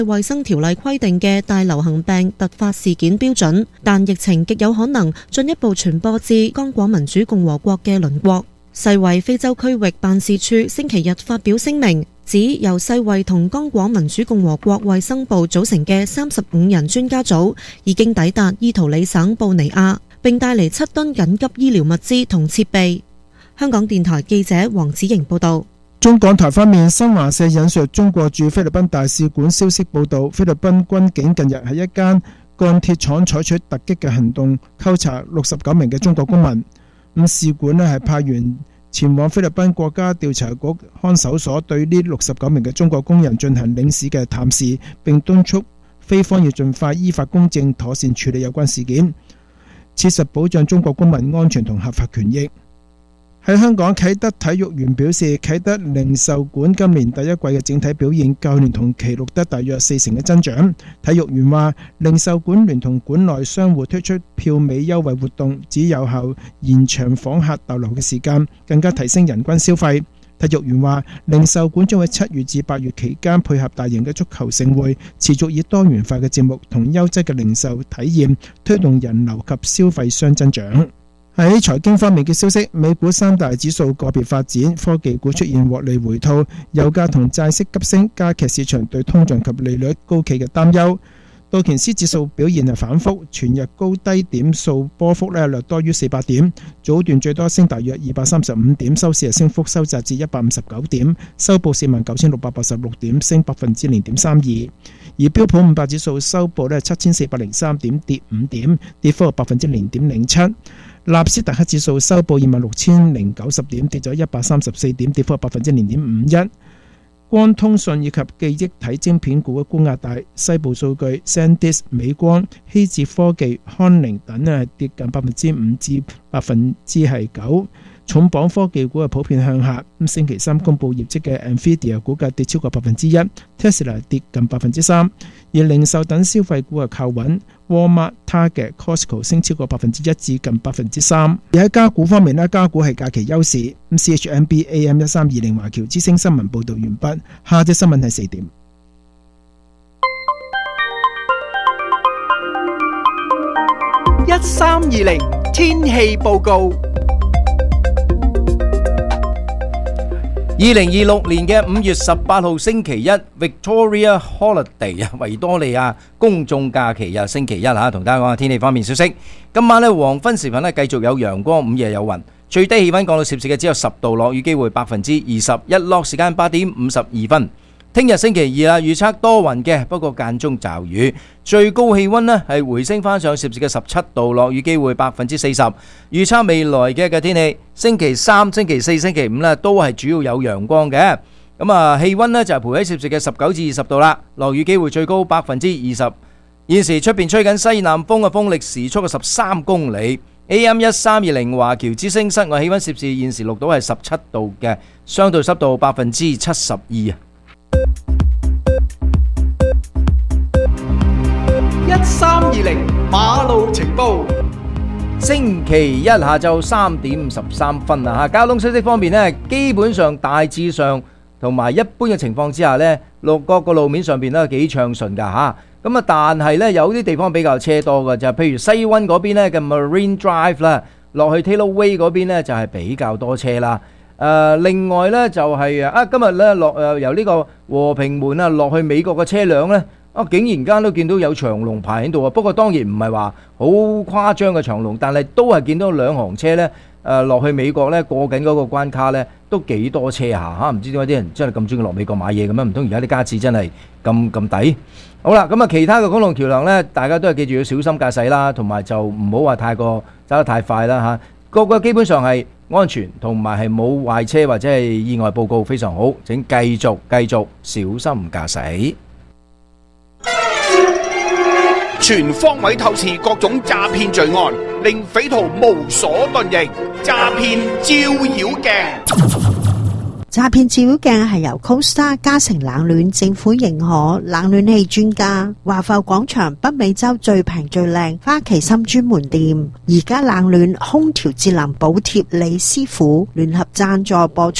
衛生條例規定嘅大流行病突發事件標準，但疫情極有可能進一步傳播至剛果民主共和國嘅鄰國。世衛非洲區域辦事處星期日發表聲明，指由世衛同剛果民主共和國衛生部組成嘅35人專家組已經抵達伊圖里省布尼亞，並帶嚟7噸緊急醫療物資同設備。香港電台記者黃子瑩報道。 中港台方面，新華社引述中國駐菲律賓大使館消息報道，菲律賓軍警近日喺一間鋼鐵廠採取突擊嘅行動，扣查69名嘅中國公民。咁使館係派員前往菲律賓國家調查局看守所，對呢69名嘅中國工人進行領事嘅探視，並敦促菲方要盡快依法公正妥善處理有關事件，切實保障中國公民安全同合法權益。喺香港，啟德體育園表示，啟德零售館今年第一季嘅整體表現較去年同期錄得大約40%嘅增長。體育園話，零售館聯同館內商戶推出票尾優惠活動，只有效延長訪客逗留嘅時間，更加提升人均消費。體育園話，零售館將喺7月至8月期間配合大型嘅足球盛會，持續以多元化嘅節目同優質嘅零售體驗，推動人流及消費雙增長。喺財經方面嘅消息，美股三大指數個別發展，科技股出現獲利回吐，油價同債息急升，加劇市場對通脹及利率高企嘅擔憂。道瓊斯指數表現係反覆，全日高低點數波幅略多於400點，早段最多升大約235點，收市升幅收窄至159點，收報49,686點，升0.32%。而標普500指數收報7,403點，跌5點，跌幅0.07%。納斯達克指數收報26,090點，跌咗134點，跌幅0.51%。光通訊以及記憶體晶片股嘅沽壓大，西部數據 SanDisk、美光、希捷科技、康寧等跌近5%至9%。重磅科技股普遍向下。星期三公布業績嘅 Nvidia 股價跌超過1%， Tesla 跌近3%，而零售等消費股靠穩。Walmart、Target、Costco 升超過1%至近3%。而喺加股方面，加股係假期休市。CHMB AM1320 華僑之聲新聞報道完畢。下隻新聞係4點。 1320天氣報告。2026年嘅5月18號星期一 Victoria Holiday 維多利亞公眾假期日星期一同大家講下天氣方面消息。今晚黃昏時分繼續有陽光，午夜有雲，最低氣溫降到攝氏嘅只有10度，落雨機會20%，日落時間8點52分。聽日星期二預測多雲嘅，不過間中驟雨，最高氣溫係回升翻上攝氏嘅17度，落雨機會40%。預測未來嘅天氣，星期三、星期四、星期五都係主要有陽光嘅。咁氣溫就係徘徊喺攝氏嘅19至20度啦，落雨機會最高20%。現時出邊吹緊西南風嘅，風力時速13公里。AM1320 華僑之聲，室外氣溫攝氏現時錄到係17度嘅，相對濕度72%。1320馬路情報。星期一下晝3點53分交通消息方面基本上大致上同埋一般嘅情況之下各個路面上邊幾暢順噶咁但係有啲地方比較車多嘅，就譬如西灣嗰邊嘅 Marine Drive 啦，落去 Taylor Way 嗰邊就係比較多車啦。另外就係今日由呢個和平門落去美國嘅車輛竟然間都見到有長龍排喺度。不過當然唔係話好誇張嘅長龍，但係都係見到兩行車落去美國過緊嗰個關卡都幾多車下唔知點解啲人真係咁中意落美國買嘢咁樣，唔通而家啲加紙真係咁抵？好啦，咁其他嘅公路橋樑大家都係記住要小心駕駛啦，同埋就唔好話太過走得太快啦個基本上係安全，同埋係冇壞車或者係意外報告，非常好，請繼續小心駕駛。 全方位透視各種詐騙罪案，令匪徒無所遁形。詐騙照妖鏡。 詐騙照妖鏡係由 Costa 嘉誠冷暖政府認可冷暖氣專家華埠廣場北美洲最平最靚花旗參專門店，而家冷暖空調節能補貼李師傅聯合贊助播出。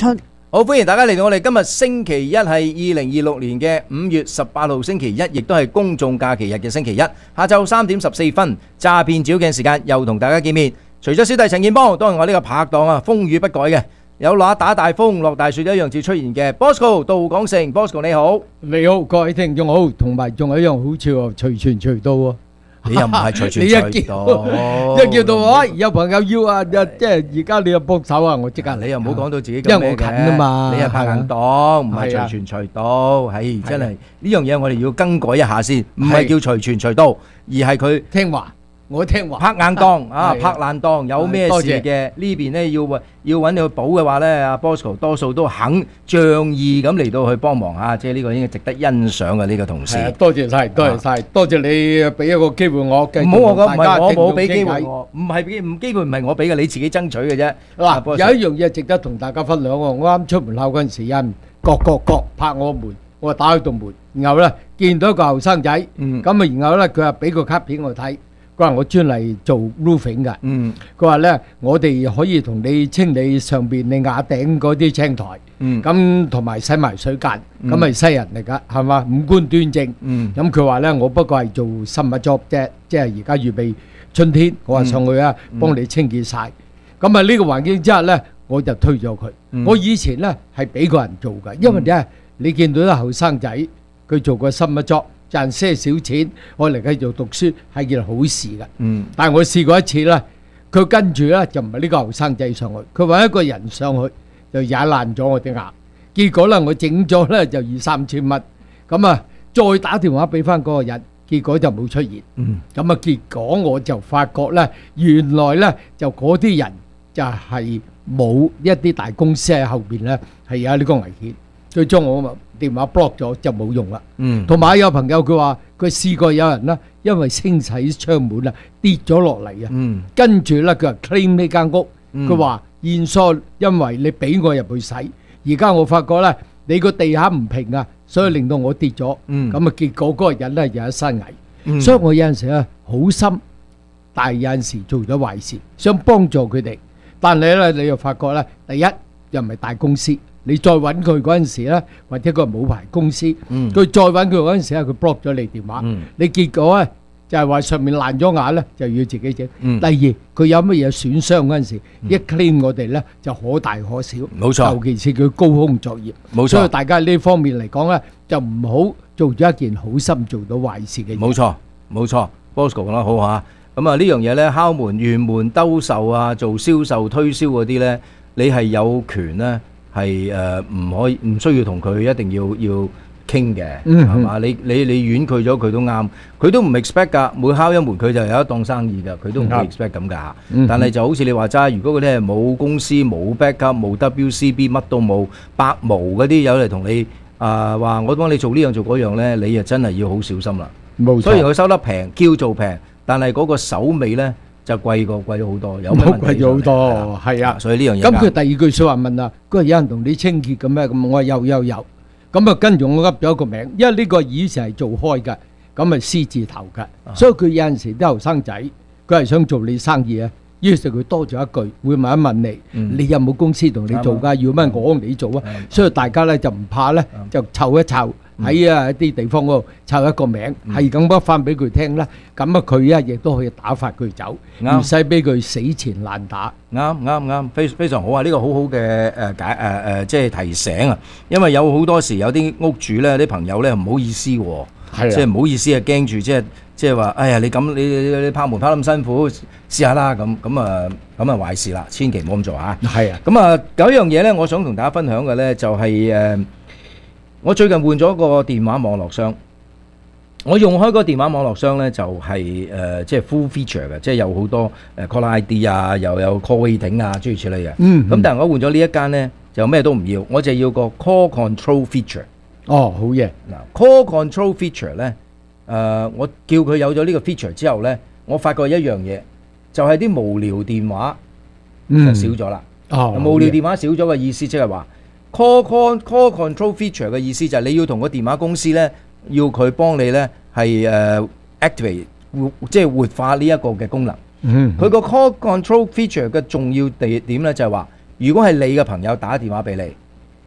好，歡迎大家嚟到我哋今日星期一係2026年嘅5月18號星期一，亦都係公眾假期日嘅星期一，下晝3點14分，詐騙照鏡時間又同大家見面。除咗小弟陳健邦，當然我呢個拍檔啊，風雨不改嘅，有那打大風落大雪一樣照出現嘅 Bosco 杜廣成 ，Bosco 你好， 你好，各位聽眾好，同埋仲有一樣好處喎，隨傳隨到喎。 你又唔係隨傳你隨到， 一叫到我，有朋友要啊，即係而家你又幫手啊，我即刻。 你又唔好講到自己咁因為我近啊嘛， 你係拍硬檔，唔係隨傳隨到，係真係呢樣嘢我哋要更改一下先，唔係叫隨傳隨到，而係佢聽話。我聽話拍硬檔啊，拍爛檔，有咩事嘅呢邊呢要揾你去補嘅話呢，阿 Bosco 多數都肯仗義咁嚟到去幫忙嚇，即係呢個應該值得欣賞嘅呢個同事。 多謝晒，多謝晒，多謝你俾一個機會我。 唔好我講，唔係我冇俾機會我，唔係機會唔係我俾嘅，你自己爭取嘅啫。 嗱，有一樣嘢值得同大家分享喎，我啱出門口嗰陣時，有人各拍我門，我打開道門，然後呢見到一個後生仔，咁啊，然後呢佢話俾個卡片我睇。佢話我專嚟做 roofing 㗎，佢話咧我哋可以同你清理上邊你瓦頂嗰啲青苔，咁同埋洗埋水間，咁係西人嚟㗎，係嘛？五官端正，咁佢話咧我不過係做 summer job 啫，即係而家預備春天，我話上去啊幫你清潔晒。咁啊呢個環境之下咧，我就推咗佢。我以前咧係俾個人做㗎，因為咧你見到啲後生仔佢做個 summer job。賺些少錢，我嚟繼續讀書係件好事㗎。但係我試過一次咧，佢跟住咧就唔係呢個後生仔上去，佢揾一個人上去就踩爛咗我啲牙。結果咧我整咗咧就2-3千蚊，咁啊再打電話俾翻嗰個人，結果就冇出現。咁啊結果我就發覺咧，原來咧就嗰啲人就係冇一啲大公司喺後邊咧係有呢個危險。最終我電話 block 咗就冇用啦。同埋有朋友佢話佢試過有人啦，因為清洗窗門啊跌咗落嚟啊，跟住咧佢話 claim 呢間屋，佢話現疏，因為你俾我入去洗，而家我發覺咧你個地下唔平啊，所以令到我跌咗，咁啊結果嗰個人咧有一身危，所以我有陣時咧好心，但係有陣時做咗壞事，想幫助佢哋，但係咧你又發覺咧，第一又唔係大公司。你再揾佢嗰陣時咧，或者佢係冇牌公司，佢再揾佢嗰陣時咧，佢 block 咗你電話，你結果咧就係話上面爛咗牙咧，就要自己整。第二，佢有乜嘢損傷嗰陣時，一 claim 我哋咧就可大可小， 冇錯。 尤其是佢高空作業， 冇錯。 所以大家呢方面嚟講咧，就唔好做咗一件好心做到壞事嘅嘢。 冇錯，冇錯。Bosco 講得好嚇，咁啊呢樣嘢咧，敲門、圓門、兜售啊，做銷售、推銷嗰啲咧，你係有權咧。係唔可以唔需要同佢一定要傾嘅，係嘛？你婉拒咗佢都啱，佢都唔 expect 㗎。每敲一門佢就有一檔生意㗎，佢都唔會 expect 咁㗎嚇。但係就好似你話齋，如果嗰啲係冇公司冇 backup 冇 WCB 乜都冇白毛嗰啲有嚟同你話我幫你做呢樣做嗰樣咧，你就真係要好小心啦。 冇錯。 雖然佢收得平，叫做平，但係嗰個手尾咧。就貴咗好多，有咩問題？ 貴咗好多，係啊， 所以呢樣嘢。 咁佢第二句説話問啊，佢話有人同你清潔嘅咩？咁我話有。咁啊跟住我噏咗一個名，因為呢個以前係做開㗎，咁啊獅字頭㗎，所以佢有陣時啲後生仔，佢係想做你生意啊。於是佢多咗一句，會問一問你，你有冇公司同你做㗎？要咩我你做啊？所以大家咧就唔怕咧，就湊一湊。喺一啲地方嗰度湊一個名，係咁噏翻俾佢聽啦。咁啊，佢亦都可以打發佢走，唔使俾佢死纏爛打。 啱，非常好啊！呢個好好嘅即係提醒啊。因為有好多時有啲屋主咧，啲朋友咧唔好意思喎，即係唔好意思啊，驚住即係話，哎呀你咁你拍門拍咁辛苦，試下啦咁啊壞事啦，千祈唔好咁做嚇。 係啊， 咁啊有一樣嘢咧，我想同大家分享嘅咧就係我最近換咗個電話網絡箱，我用開個電話網絡箱咧就係即係 full feature 嘅，即係有好多call ID 啊，又有 call waiting 啊，諸如此類嘅。咁但係我換咗呢一間咧，就咩都唔要，我就要個 call control feature。 哦，好嘢。 嗱 ，call control feature 咧，我叫佢有咗呢個 feature 之後咧，我發覺一樣嘢，就係啲無聊電話就少咗啦。無聊電話少咗嘅意思即係話。Call control feature 嘅意思就係你要同個電話公司咧，要佢幫你咧係activate 即係活化呢一個嘅功能。佢個 call control feature 嘅重要地點咧就係話，如果係你嘅朋友打電話俾你，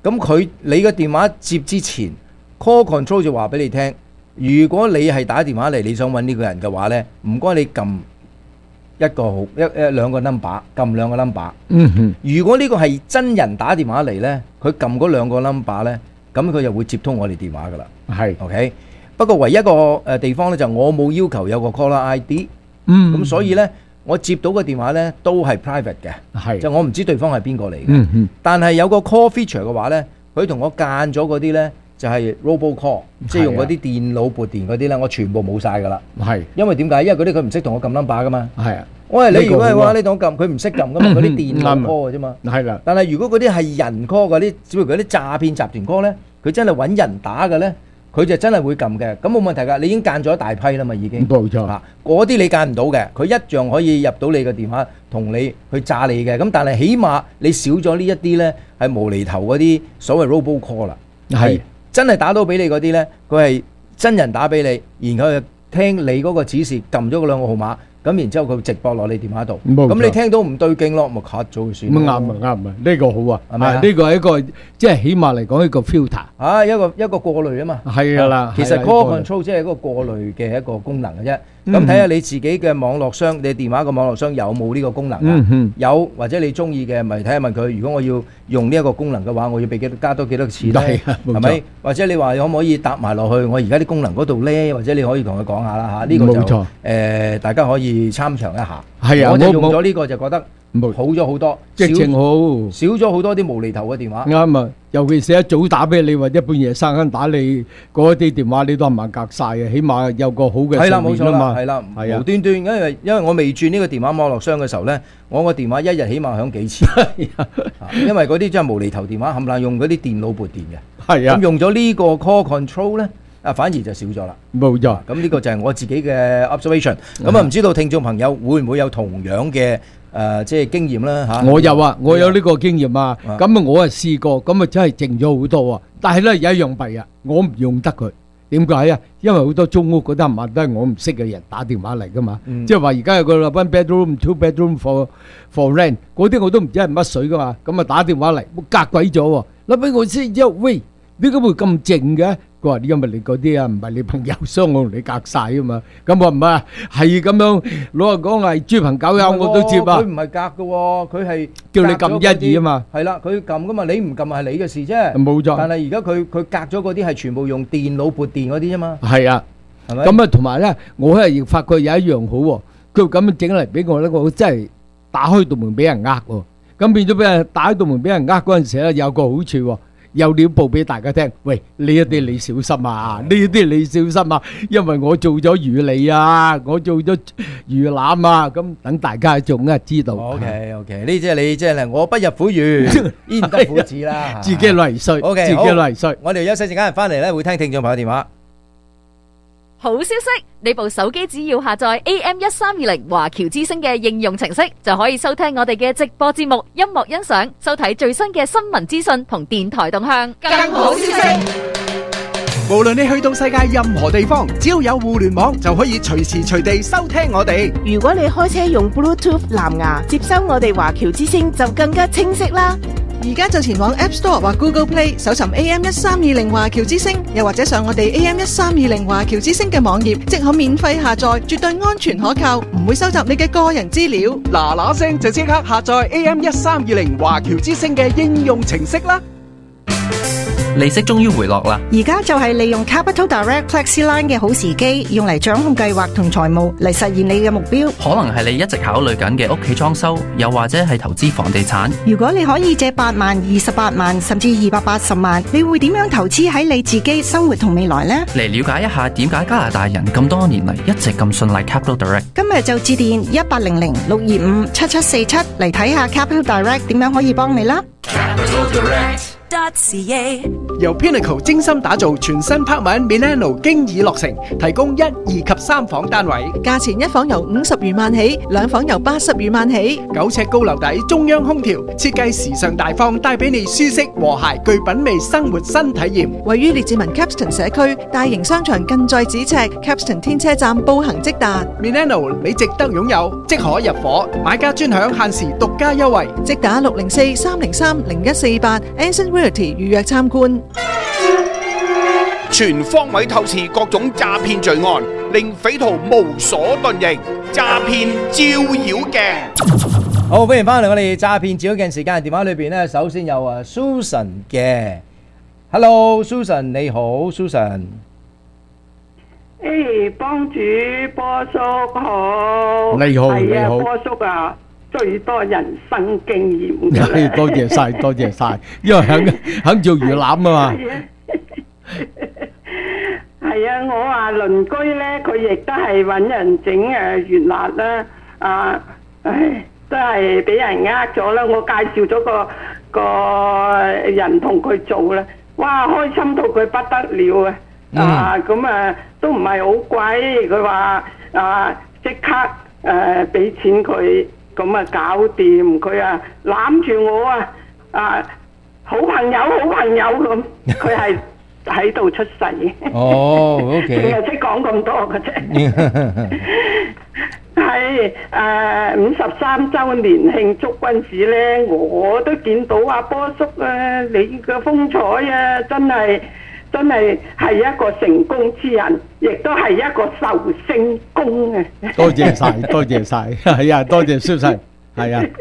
咁你個電話接之前 call control 就話俾你聽，如果你係打電話嚟你想揾呢個人嘅話呢，唔該你撳兩個 number， 撳兩個 number。如果呢個係真人打電話嚟呢，佢撳嗰兩個 number 呢，咁佢就會接通我哋電話噶啦。 係 OK。不過唯一一個地方呢，就我冇要求有個 caller ID。咁所以呢，我接到嘅電話呢都係 private 嘅，就我唔知對方係邊個嚟嘅。但係有個 call feature 嘅話呢，佢同我間咗嗰啲呢，就係 robocall， 即係用嗰啲電腦撥電嗰啲呢，我全部冇晒㗎啦。因為點解？因為嗰啲佢唔識同我撳 number 㗎嘛。我話你如果係話你同我撳，佢唔識撳㗎嘛，嗰啲電腦 call 㗎啫嘛。但係如果嗰啲係人 call 嗰啲，只不過嗰啲詐騙集團 call 呢，佢真係揾人打嘅呢，佢就真係會撳嘅，咁冇問題㗎。你已經間咗一大批啦嘛，已經。冇錯。嗰啲你間唔到嘅，佢一樣可以入到你嘅電話，同你去炸你嘅。咁但係起碼你少咗呢一啲呢，係無厘頭嗰啲所謂 robocall 啦。係真係打到俾你嗰啲呢，佢係真人打俾你，然後聽你嗰個指示，撳咗嗰兩個號碼。咁然之後佢直播落你電話度，咁你聽到唔對勁咯，咪 cut 咗佢算。 啱啊，呢個好啊，係咪？呢個係一個即係起碼嚟講一個 filter， 一個過濾啊嘛。 係㗎啦， 其實 call control 即係一個過濾嘅一個功能嘅啫。咁睇下你自己嘅網絡商，你電話嘅網絡商有冇呢個功能啊？有或者你中意嘅，咪睇下問佢。如果我要用呢一個功能嘅話，我要俾加多幾多錢咧？係咪？或者你話可唔可以搭埋落去？我而家啲功能嗰度咧，或者你可以同佢講下啦嚇。呢個就大家可以參詳一下。係啊，我就用咗呢個就覺得好咗好多， 直情好少咗好多啲無厘頭嘅電話。 啱啊，尤其是一早打俾你或者半夜三更打你嗰啲電話，你都係萬隔晒嘅，起碼有個好嘅係啦，冇錯啦，係啦，無端端，因為我未轉呢個電話網絡商嘅時候咧，我個電話一日起碼響幾次，因為嗰啲真係無厘頭電話，冚唪唥用嗰啲電腦撥電嘅。係啊，咁用咗呢個 call control 咧，反而就少咗啦。冇錯，咁呢個就係我自己嘅 observation。咁啊，唔知道聽眾朋友會唔會有同樣嘅即係經驗啦嚇？我有啊，我有呢個經驗啊。咁啊，我係試過，咁啊真係靜咗好多啊。但係咧有一樣弊啊，我唔用得佢。點解啊？因為好多租屋嗰啲冚唪唥都係我唔識嘅人打電話嚟噶嘛。即係話而家有個 one bedroom、two bedroom for rent， 嗰啲我都唔知係乜水噶嘛。咁啊打電話嚟，我隔鬼咗喎。諗俾我先之後，喂，點解會咁靜嘅？佢話：因為你嗰啲啊，唔係你朋友，所以我同你隔晒啊嘛。咁我唔係，係咁樣老實講係豬朋狗友我都接啊。佢唔係隔嘅喎，佢係叫你撳一二啊嘛。係啦，佢撳噶嘛，你唔撳係你嘅事啫。冇錯。但係而家佢隔咗嗰啲係全部用電腦撥電嗰啲啫嘛。係啊，係咪？咁啊，同埋咧，我係發覺有一樣好喎，佢咁樣整嚟俾我咧，我真係打開道門俾人呃喎。咁變咗俾人打開道門俾人呃嗰陣時咧，有個好處喎。有料報俾大家聽，喂，呢一啲你小心啊，呢啲你小心啊，因為我做咗魚餌啊，我做咗魚腩啊，咁等大家仲知道。OK，呢即係你即係我不入虎穴，焉得虎子啦，自己嚟衰。OK，自己嚟衰。我哋休息陣間翻嚟咧，會聽聽眾朋友電話。 好消息！你部手機只要下載 AM1320華僑之聲嘅應用程式，就可以收聽我哋嘅直播節目、音樂欣賞、收睇最新嘅新聞資訊同電台動向。更好消息！ 無論你去到世界任何地方，只要有互聯網，就可以隨時隨地收聽我哋。 如果你開車用 Bluetooth 藍牙接收我哋華僑之聲，就更加清晰啦。 而家就前往 App Store 或 Google Play 搜尋 AM1320華僑之聲，又或者上我哋 AM1320華僑之聲嘅網頁，即可免費下載，絕對安全可靠，唔會收集你嘅個人資料。 嗱聲就即刻下載 AM1320華僑之聲嘅應用程式啦。 利息終於回落啦！ 而家就係利用 Capital Direct FlexiLine 嘅好時機，用嚟掌控計劃同財務，嚟實現你嘅目標。 可能係你一直考慮緊嘅屋企裝修，又或者係投資房地產。 如果你可以借8萬、28萬甚至280萬，你會點樣投資喺你自己生活同未來呢？ 嚟了解一下點解加拿大人咁多年嚟一直咁信賴 Capital Direct。 今日就致電1800-625-7747嚟睇下 Capital Direct 點樣可以幫你啦。 Capital Direct.ca 由 Pinnacle 精心打造全新拍文 Milano 經已落成，提供1、2及3房單位， 價錢一房由50餘萬起，2房由80餘萬起 ，9尺高樓底中央空調，設計時尚大方，帶俾你舒適和諧具品味生活新體驗。 位於列治文 Capston 社區，大型商場近在咫尺 ，Capston 天車站步行即達。 Milano 你值得擁有，即可入伙，買家專享限時獨家優惠， 即打604-303-0148 Anson Community 預約參觀。 全方位透視各種詐騙罪案，令匪徒無所遁形。詐騙照妖鏡。 好，歡迎翻嚟我哋詐騙照妖鏡時間。電話裏邊呢，首先有Susan 嘅。Hello Susan， 你好 Susan。 幫主波叔好。 你好，你好。 波叔啊，最多人生經驗嘅。 多謝晒，多謝晒，因為肯做魚腩啊嘛。 係啊，我話鄰居咧，佢亦都係揾人整月辣啦，都係俾人呃咗啦。我介紹咗個人同佢做啦，哇，開心到佢不得了啊！咁都唔係好貴，佢話即刻俾錢佢，咁搞掂。佢攬住我好朋友咁，佢係喺度出世嘅。 哦，OK， 淨係識講咁多嘅啫。係53週年慶祝嗰陣時咧，我都見到波叔你嘅風采真係一個成功之人，亦都係一個壽星公啊！ 多謝晒，多謝晒，係啊，多謝蕭生，係啊，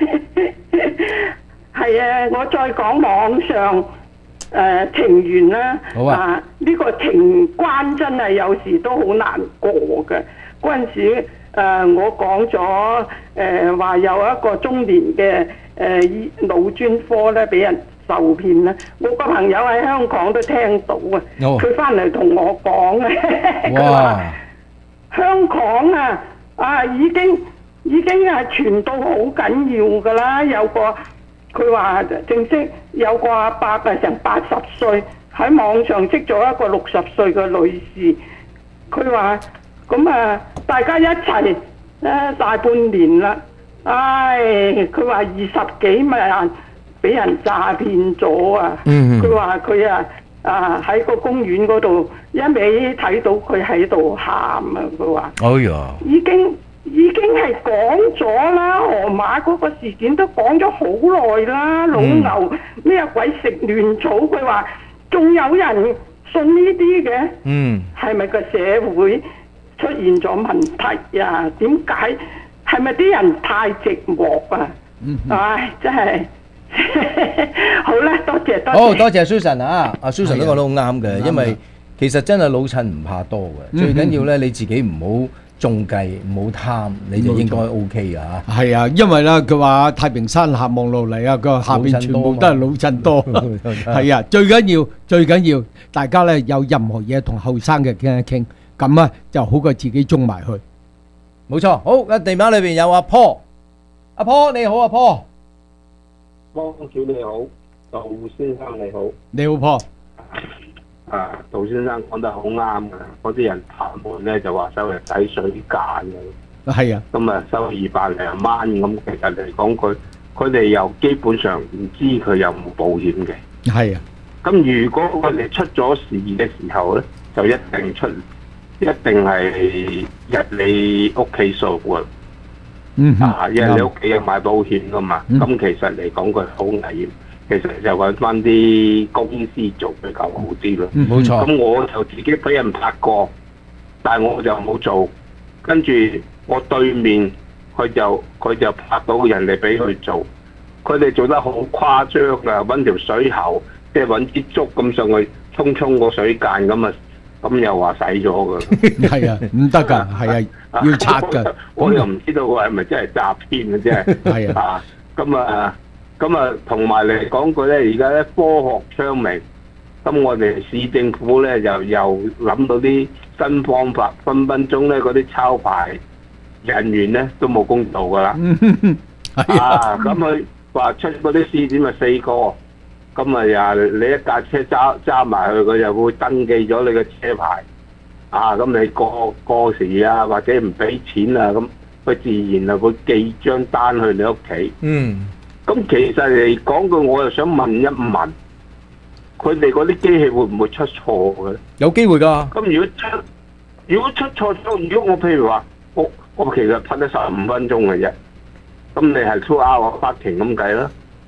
係啊，我再講網上情緣啦。 好啊， 呢個情關真係有時都好難過嘅。嗰陣時我講咗話有一個中年嘅腦專科咧俾人受騙啦，我個朋友喺香港都聽到佢翻嚟同我講佢話香港已經傳到好緊要噶啦，佢話正式有個阿伯成80歲喺網上識咗一個60歲嘅女士，佢話咁大家一齊大半年啦，佢話20幾萬俾人詐騙咗啊！佢話佢喺個公園嗰度一味睇到佢喺度喊啊！佢話：哎呀，已經係講咗啦，河馬嗰個事件都講咗好耐啦，老牛咩鬼食亂草？佢話仲有人信呢啲嘅，係咪個社會出現咗問題啊？點解？係咪啲人太寂寞啊？真係〜好啦，多謝。 好多謝 Susan 阿 Susan 都講得好啱嘅，因為其實真係老襯唔怕多嘅，最緊要咧你自己唔好中計，唔好貪，你就應該 OK 啊。 係啊，因為咧佢話太平山下望落嚟佢話下邊全部都係老襯多。係啊，最緊要大家咧有任何嘢同後生嘅傾一傾，咁就好過自己中埋去。 冇錯，好，電話裏邊有阿 Paul， 阿 Paul 你好，阿 Paul。 幫主你好，杜先生你好， 你好婆。 杜先生講得好啱嘅，嗰啲人談判咧就話收人抵水價嘅， 係啊， 咁收200零蚊咁，其實嚟講佢哋又基本上唔知佢有冇保險嘅， 係啊， 咁如果佢哋出咗事嘅時候咧，就一定係入你屋企數嘅。因為你屋企有買保險噶嘛，咁其實嚟講佢好危險，其實就揾翻啲公司做比較好啲咯。 冇錯。 咁我就自己俾人拍過，但係我就冇做，跟住我對面佢就拍到人哋俾佢做，佢哋做得好誇張噶，揾條水喉，即係揾支竹咁上去沖個水間咁又話洗咗噶。 係啊，唔得噶，係啊，要拆噶。 我又唔知道佢係咪真係詐騙嘅啫。係啊，咁啊，同埋嚟講句咧，而家咧科學昌明，咁我哋市政府咧又諗到啲新方法，分分鐘咧嗰啲抄牌人員咧都冇工做噶啦。咁佢話出嗰啲試點咪4個。咁你一架車揸埋去，佢就會登記咗你嘅車牌。咁你過時啊，或者唔俾錢啊，咁佢自然會寄張單去你屋企。咁其實嚟講句，我又想問一問，佢哋嗰啲機器會唔會出錯嘅？ 有機會㗎。咁如果出錯咗，如果我譬如話，我其實拍咗15分鐘嘅啫，咁你係2 hour 法庭咁計啦。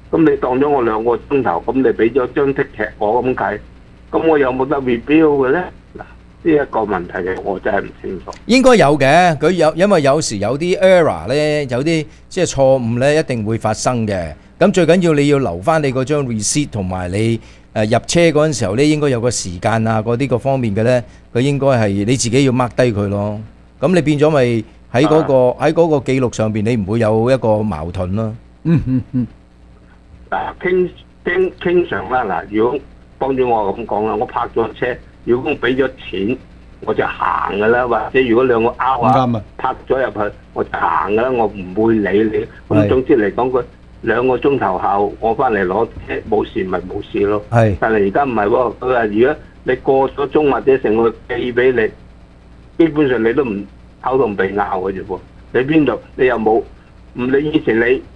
咁你當咗我2個鐘頭，咁你俾咗張 ticket 我咁計，咁我有冇得 review 嘅咧？嗱，呢一個問題嘅我真係唔清楚。 應該有嘅，因為有時有啲 error 咧，有啲即係錯誤咧，一定會發生嘅。咁最緊要你要留翻你嗰張 receipt 同埋你入車嗰陣時候咧，應該有個時間啊，嗰啲各方面嘅咧，佢應該係你自己要 mark 低佢咯。咁你變咗咪喺嗰個記錄上邊，你唔會有一個矛盾咯。 嗱，傾常啦。嗱，如果幫住我咁講啦，我泊咗車，如果我俾咗錢，我就行噶啦。或者如果2個 hour 泊咗入去，我就行噶啦，我唔會理你。咁總之嚟講，佢2個鐘頭後，我翻嚟攞車冇事咪冇事咯。係，但係而家唔係喎。佢話如果你過咗鐘或者成個寄俾你，基本上你都唔口同鼻拗嘅啫喎。你邊度？你又冇唔理以前你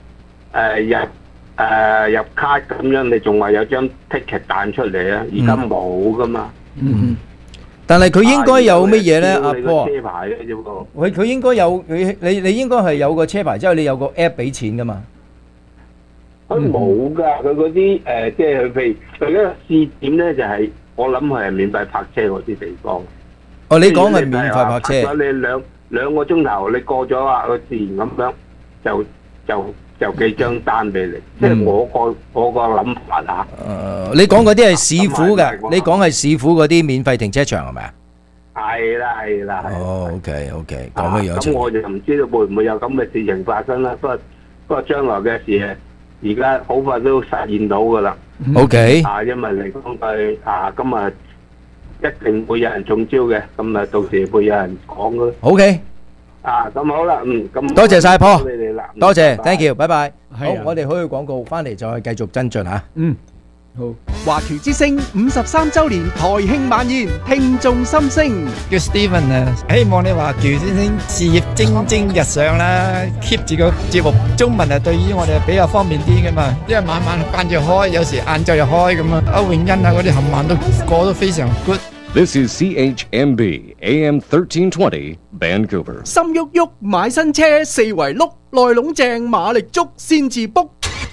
入卡咁樣，你仲話有張 ticket 彈出嚟啊？而家冇噶嘛。 但係佢應該有乜嘢咧？阿波， 車牌嘅啫喎。 佢應該有你應該係有個車牌之後，你有個 app 俾錢噶嘛？ 佢冇噶，佢嗰啲即係佢譬如佢呢個試點咧，就係我諗佢係免費泊車嗰啲地方。 哦，你講係免費泊車。 你兩個鐘頭，你過咗啊，佢自然咁樣就寄張單俾你。即係我個諗法嚇。 你講嗰啲係市府嘅，你講係市府嗰啲免費停車場係咪啊？ 係啦。 哦，OK，咁嘅樣。 咁我就唔知道會唔會有咁嘅事情發生啦。不過將來嘅事，而家好快都實現到噶啦。 OK。 因為嚟講佢今日一定會有人中招嘅，咁到時會有人講嘅。 OK。 咁好啦，咁多謝晒波， 你哋啦， 多謝 ，thank you，拜拜。好， 係啊我哋去廣告，翻嚟再繼續跟進嚇。 好。 華僑之星53週年台慶晚宴，聽眾心聲。 叫 Steven 啊，希望你華僑之星事業蒸蒸日上啦 ，keep 住個節目中文啊，對於我哋比較方便啲噶嘛，因為晚晚慣住開，有時晏晝又開咁啊，歐永欣啊嗰啲冚唪唥都過得非常 good。 This is CHMB AM 1320 Vancouver。 心喐喐買新車四圍碌，內籠正馬力足先至 book。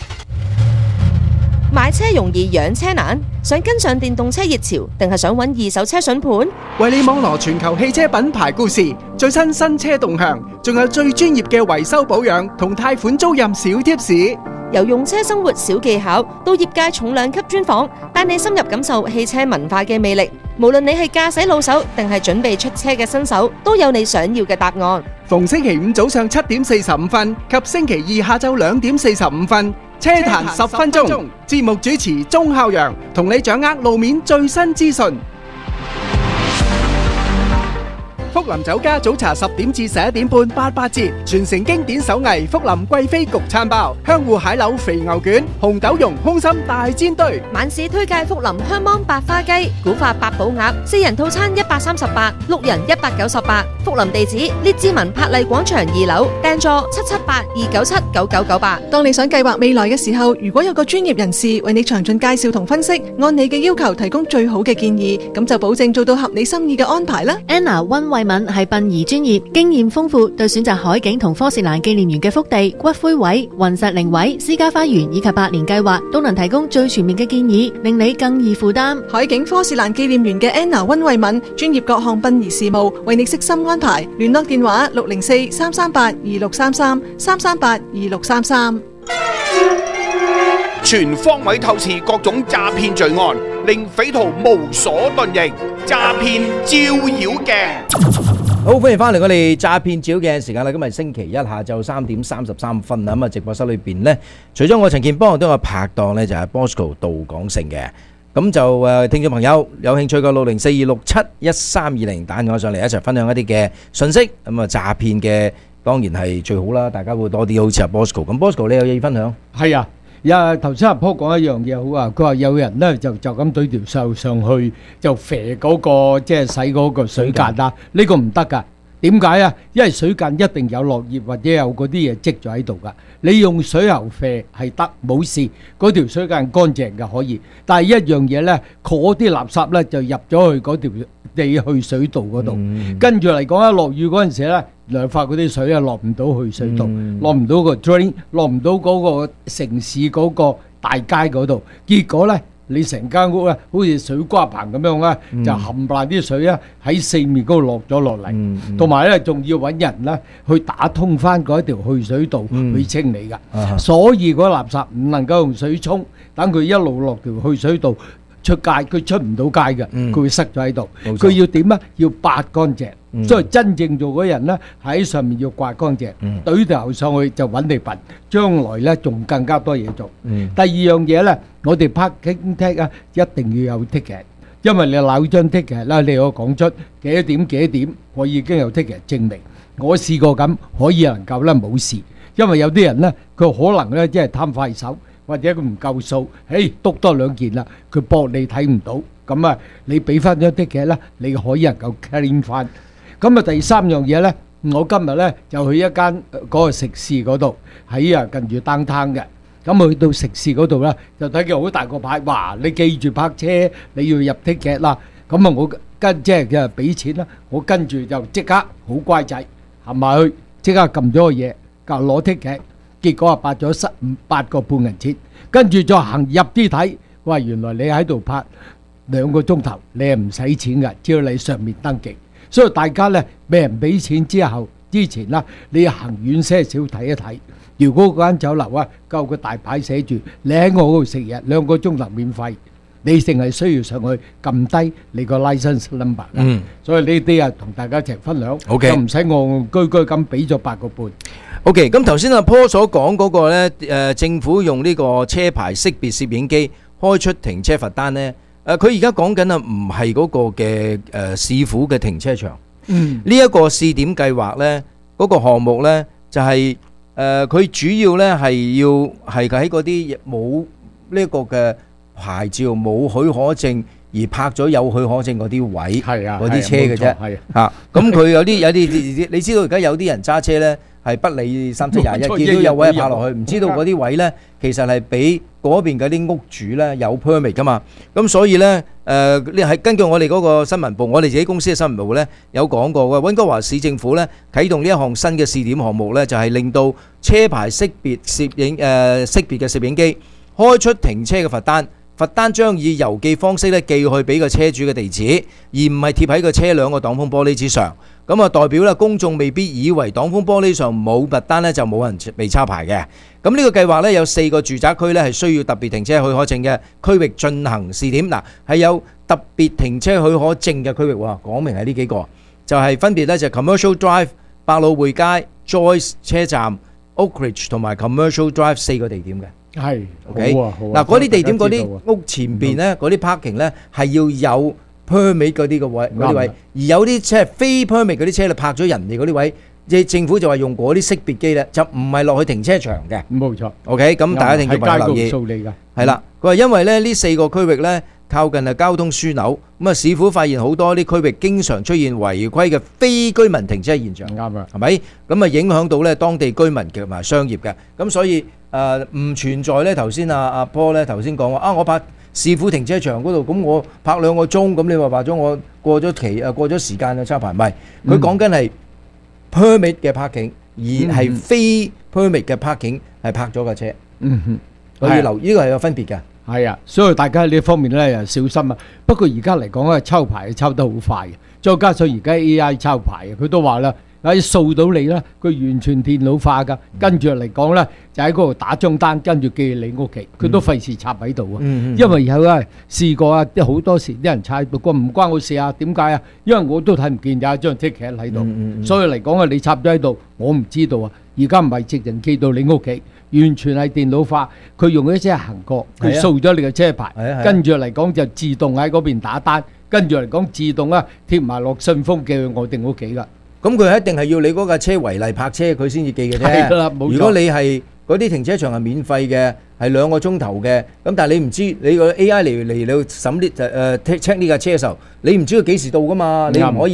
買車容易養車難，想跟上電動車熱潮，定係想揾二手車筍盤？ 為你網羅全球汽車品牌故事，最新車動向，仲有最專業嘅維修保養同貸款租賃小貼士。 由用車生活小技巧到業界重量級專訪，帶你深入感受汽車文化嘅魅力。無論你係駕駛老手定係準備出車嘅新手，都有你想要嘅答案。 逢星期五早上7點45分及星期二下晝2點45分，車壇10分鐘，節目主持鐘孝陽同你掌握路面最新資訊。福林酒家早茶10點至11點半88折，傳承經典手藝福林貴妃焗餐包、香芋蟹柳肥牛卷、紅豆蓉空心大煎堆。 晚市推介福林香芒百花雞、古法八寶鴨，4人套餐138， 6人198。福林地址：列治文柏麗廣場2樓，訂座778-297-9998。 當你想計劃未來嘅時候，如果有個專業人士為你詳盡介紹同分析，按你嘅要求提供最好嘅建議，咁就保證做到合你心意嘅安排啦。 Anna 溫慧敏係殯儀專業，經驗豐富，對選擇海景同科士蘭紀念園嘅福地、骨灰位、雲石靈位、私家花園以及百年計劃，都能提供最全面嘅建議，令你更易負擔。 海景科士蘭紀念園嘅 Anna 溫慧敏，專業各項殯儀事務，為你悉心安排。聯絡電話604-338-2633，338-2633。 全方位透視各種詐騙罪案，令匪徒無所遁形。詐騙照妖鏡。 好，歡迎翻嚟我哋詐騙照妖鏡時間啦！今日星期一下晝3點33分啦，咁啊直播室裏邊呢，除咗我陳健邦，都有拍檔呢，就係 Bosco 杜廣成嘅。咁就聽眾朋友有興趣嘅604-267-1320打電話上嚟一齊分享一啲嘅信息。咁啊詐騙嘅當然係最好啦，大家會多啲好似阿 Bosco。咁 Bosco 你有嘢分享？ 係啊。頭先阿坡講一樣嘢好啊，佢話有人咧就咁懟條數上去就肥嗰個即係洗嗰個水格啦，呢個唔得噶。 點解啊？因為水間一定有落葉或者有嗰啲嘢積咗喺度噶。你用水喉啡係得冇事，嗰條水間乾淨嘅可以。但係一樣嘢咧，嗰啲垃圾咧就入咗去嗰條地去水道嗰度。跟住嚟講一落雨嗰陣時咧，兩塊嗰啲水啊落唔到去水道，落唔到個 drain， 落唔到嗰個城市嗰個大街嗰度。結果咧，你成間屋咧，好似水瓜棚咁樣咧，就冚唪唥啲水啊喺四面嗰度落咗落嚟，同埋咧仲要揾人咧去打通翻嗰條去水道去清理噶。所以嗰垃圾唔能夠用水沖，等佢一路落條去水道出街，佢出唔到街嘅，佢會塞咗喺度。佢要點啊？要刮乾淨。所以真正做嗰人咧喺上面要刮乾淨，懟頭上去就揾你笨，將來咧仲更加多嘢做。第二樣嘢咧，我哋 parking ticket 啊，一定要有 ticket，因為你攞張 ticket 啦，你要講出幾多點幾多點，我已經有 ticket 證明。我試過咁，可以能夠咧冇事，因為有啲人咧佢可能咧即係貪快手，或者佢唔夠數，篤多兩件啦，佢博你睇唔到，咁啊你俾翻張 ticket 啦，你可以能夠 claim 翻。咁啊，第三樣嘢咧，我今日咧就去一間嗰個食肆嗰度，喺近住downtown嘅。咁去到食肆嗰度咧，就睇見好大個牌，哇！你記住泊車，你要入 ticket 啦。咁啊，我跟即係嘅俾錢啦，我跟住就即刻好乖仔行埋去，即刻撳咗個嘢，攞 ticket。結果啊，八咗8個半銀錢，跟住再行入啲睇，哇！原來你喺度泊2個鐘頭，你係唔使錢㗎，只要你上面登記。所以大家咧俾人俾錢之前啦，你要行遠些少睇一睇。如果嗰間酒樓啊夠個大牌寫住你喺我嗰度食嘢2個鐘頭免費，你淨係需要上去撳低你個 license number。所以呢啲啊同大家一齊分享，就唔使戇居居咁俾咗8個半。 OK， 咁頭先阿 Paul 所講嗰個咧，政府用呢個車牌識別攝影機開出停車罰單咧。佢而家講緊啊，唔係嗰個嘅市府嘅停車場。呢一個試點計劃呢，嗰個項目呢，就係佢主要呢係要係喺嗰啲冇呢個嘅牌照、冇許可證而泊咗有許可證嗰啲位，嗰啲車嘅啫。嚇，咁佢有啲，你知道而家有啲人揸車呢，係不理3721，見到有位泊落去，唔知道嗰啲位呢，其實係俾嗰邊嗰啲屋主呢有 permit 噶嘛。咁所以呢，你係根據我哋嗰個新聞部，我哋自己公司嘅新聞部呢有講過嘅，溫哥華市政府呢啟動呢一項新嘅試點項目呢，就係令到車牌識別嘅攝影機開出停車嘅罰單。罰單將以郵寄方式咧寄去俾個車主嘅地址，而唔係貼喺個車輛個擋風玻璃之上。咁啊，代表咧公眾未必以為擋風玻璃上冇罰單咧就冇人被抄牌嘅。咁呢個計劃咧有4個住宅區咧係需要特別停車許可證嘅區域進行試點。嗱，係有特別停車許可證嘅區域喎，講明係呢幾個，就係分別咧就 Commercial Drive、百老匯街、Joyce 車站、Oakridge 同埋 Commercial Drive 4個地點嘅。係 ，OK，嗱嗰啲地點嗰啲屋前邊咧，嗰啲 parking 咧係要有 permit 嗰啲嘅位，而有啲車係非 permit 嗰啲車，你泊咗人哋嗰啲位，即係政府就話用嗰啲識別機咧，就唔係落去停車場嘅。冇錯 ，OK， 咁大家一定要留意。係啦，佢話因為咧呢4個區域咧靠近係交通樞紐，咁啊市府發現好多啲區域經常出現違規嘅非居民停車現象，啱啊，係咪？咁啊影響到咧當地居民同埋商業嘅，咁所以。唔存在咧，頭先阿 Paul 咧頭先講話我泊市府停車場嗰度，咁我泊2個鐘，咁你話咗我過咗期過咗時間嘅抄牌，唔係，佢講緊係 permit 嘅 parking， 而係非 permit 嘅 parking 係泊咗架車。我要留意呢個係有分別嘅。係啊，所以大家喺呢方面咧又小心啊。不過而家嚟講咧，抄牌抄得好快嘅，再加上而家 AI 抄牌佢都話啦。掃到你啦，佢完全電腦化噶，跟住嚟講咧，就喺嗰度打張單，跟住寄你屋企，佢都費事插喺度啊。因為有啊試過啊，即係好多時啲人插，不過唔關我事啊。點解啊？因為我都睇唔見有一張 ticket 喺度，所以嚟講啊，你插咗喺度，我唔知道啊。而家唔係直情寄到你屋企，完全係電腦化，佢用一隻行過，佢掃咗你嘅車牌，跟住嚟講就自動喺嗰邊打單，跟住嚟講自動啊貼埋落信封寄去我哋屋企噶。咁佢一定係要你嗰架車違例泊車，佢先至寄嘅啫。係啦，冇錯。如果你係嗰啲停車場係免費嘅，係2個鐘頭嘅，咁但係你唔知你個 AI 嚟審呢check 呢架車嘅時候，你唔知佢幾時到噶嘛？你唔可以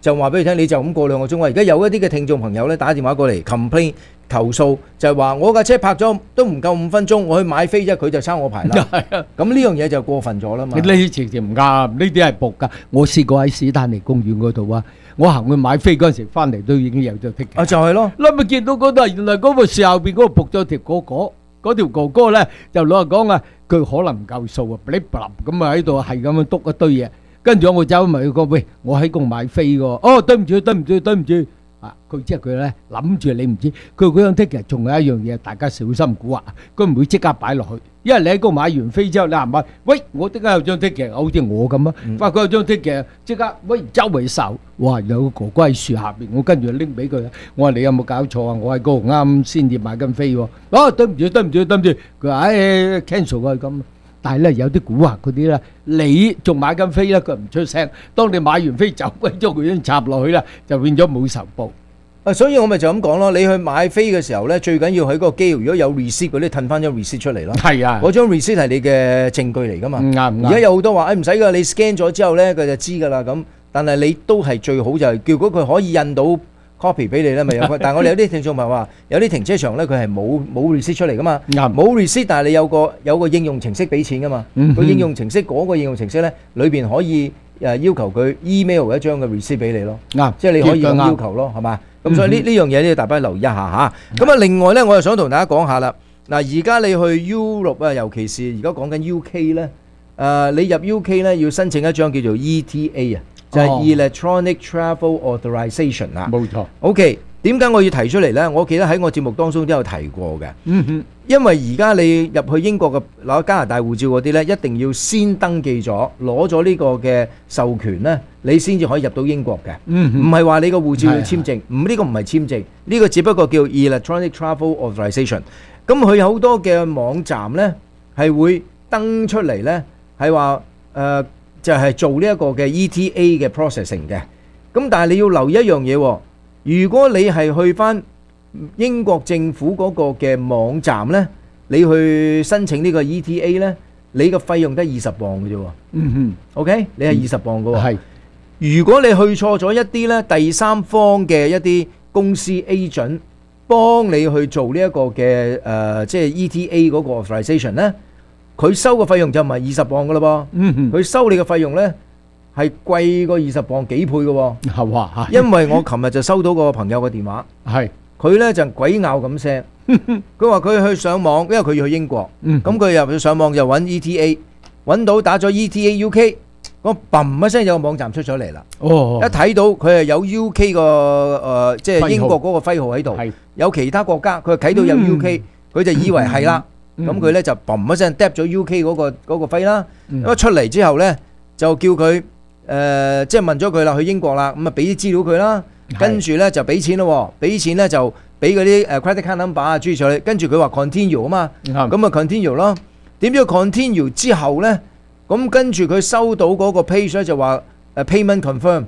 就話俾你聽，你就咁過2個鐘。而家有一啲嘅聽眾朋友咧打電話過嚟 complain 投訴，就係話我架車泊咗都唔夠5分鐘，我去買飛啫，佢就抄我牌啦。咁呢樣嘢就過分咗啦嘛。 呢啲直情唔啱，呢啲係仆㗎。我試過喺史丹尼公園嗰度啊，我行去買飛嗰陣時，翻嚟都已經有咗 ticket。 啊，就係咯。 你咪見到嗰度，原來嗰個樹後邊嗰度仆咗條哥哥。嗰條哥哥咧就老實講啊，佢可能唔夠數啊，blip blip咁啊喺度係咁樣篤一堆嘢，跟住我走埋去講，喂，我喺度買飛喎，哦，對唔住啊，佢即係佢咧諗住你唔知，佢嗰張 ticket 仲有一樣嘢，大家小心蠱惑，佢唔會即刻擺落去，因為你喺度買完飛之後，你係咪？喂，我點解有張 ticket？好似我咁啊，發覺有張 ticket，即刻喂周圍搜，哇！有個哥哥喺樹下邊，我跟住拎俾佢，我話你有冇搞錯啊？我喺嗰度啱先至買緊飛喎，哦，對唔住，佢話cancel 啊咁。但係咧有啲蠱惑嗰啲咧，你仲買緊飛咧，佢唔出聲。當你買完飛走鬼咗，佢已經插落去啦，就變咗冇仇報。 所以我咪就咁講咯。你去買飛嘅時候咧，最緊要喺嗰個機，如果有 receipt 嗰啲，褪翻張 receipt 出嚟咯。 係啊， 嗰張 receipt 係你嘅證據嚟噶嘛。 啱。 而家有好多話，唔使噶，你 scan 咗之後咧，佢就知噶啦咁。但係你都係最好就係叫佢可以印到 copy 俾你咧，咪有。但係我哋有啲聽眾朋友話，有啲停車場咧，佢係冇 receipt 出嚟噶嘛。冇 receipt，但係你有個應用程式俾錢噶嘛。個應用程式嗰個應用程式咧，裏邊可以要求佢 email 一張嘅 receipt 俾你咯。即係你可以咁要求咯，係嘛？咁所以呢樣嘢咧，大家留意一下嚇。咁啊，另外咧，我又想同大家講下啦。嗱，而家你去 Europe 啊，尤其是而家講緊 UK 咧，你入 UK 咧要申請一張叫做 ETA 啊，就係 Electronic Travel Authorization 啦。 冇錯。 OK，點解我要提出嚟咧？我記得喺我節目當中都有提過嘅。因為而家你入去英國嘅攞加拿大護照嗰啲咧，一定要先登記咗，攞咗呢個嘅授權咧，你先至可以入到英國嘅。唔係話你個護照要簽證，呢個唔係簽證，呢個只不過叫 Electronic Travel Authorization。咁佢有好多嘅網站咧，係會登出嚟咧，係話就係做呢一個嘅 ETA 嘅 processing 嘅。咁但係你要留意一樣嘢喎，如果你係去翻英國政府嗰個嘅網站咧，你去申請呢個 ETA 咧，你個費用得20磅嘅啫喎。OK， 你係20磅嘅喎。係。如果你去錯咗一啲咧，第三方嘅一啲公司 agent 幫你去做呢一個嘅即係 ETA 嗰個 authorization 咧，佢收嘅費用就唔係20磅嘅咯噃。佢收你嘅費用咧係貴過20磅幾倍嘅喎。係哇！因為我琴日就收到個朋友嘅電話。係。佢咧就鬼拗咁聲，佢話佢去上網，因為佢要去英國，咁佢入去上網就揾 ETA，揾到打咗 ETA UK，咁砰一聲有個網站出咗嚟啦。一睇到佢係有 UK 個即係英國嗰個徽號喺度，有其他國家佢睇到有 UK，佢就以為係啦，咁佢咧就砰一聲 drop 咗 UK 嗰個徽啦。一出嚟之後咧就叫佢即係問咗佢啦，去英國啦，咁啊俾啲資料佢啦。跟住咧就俾錢咯，俾錢咧就俾嗰啲credit card number 啊，諸如此類。跟住佢話 continue 啊嘛，咁啊 continue 咯。點知 continue 之後咧，咁跟住佢收到嗰個 page 咧就話payment confirm，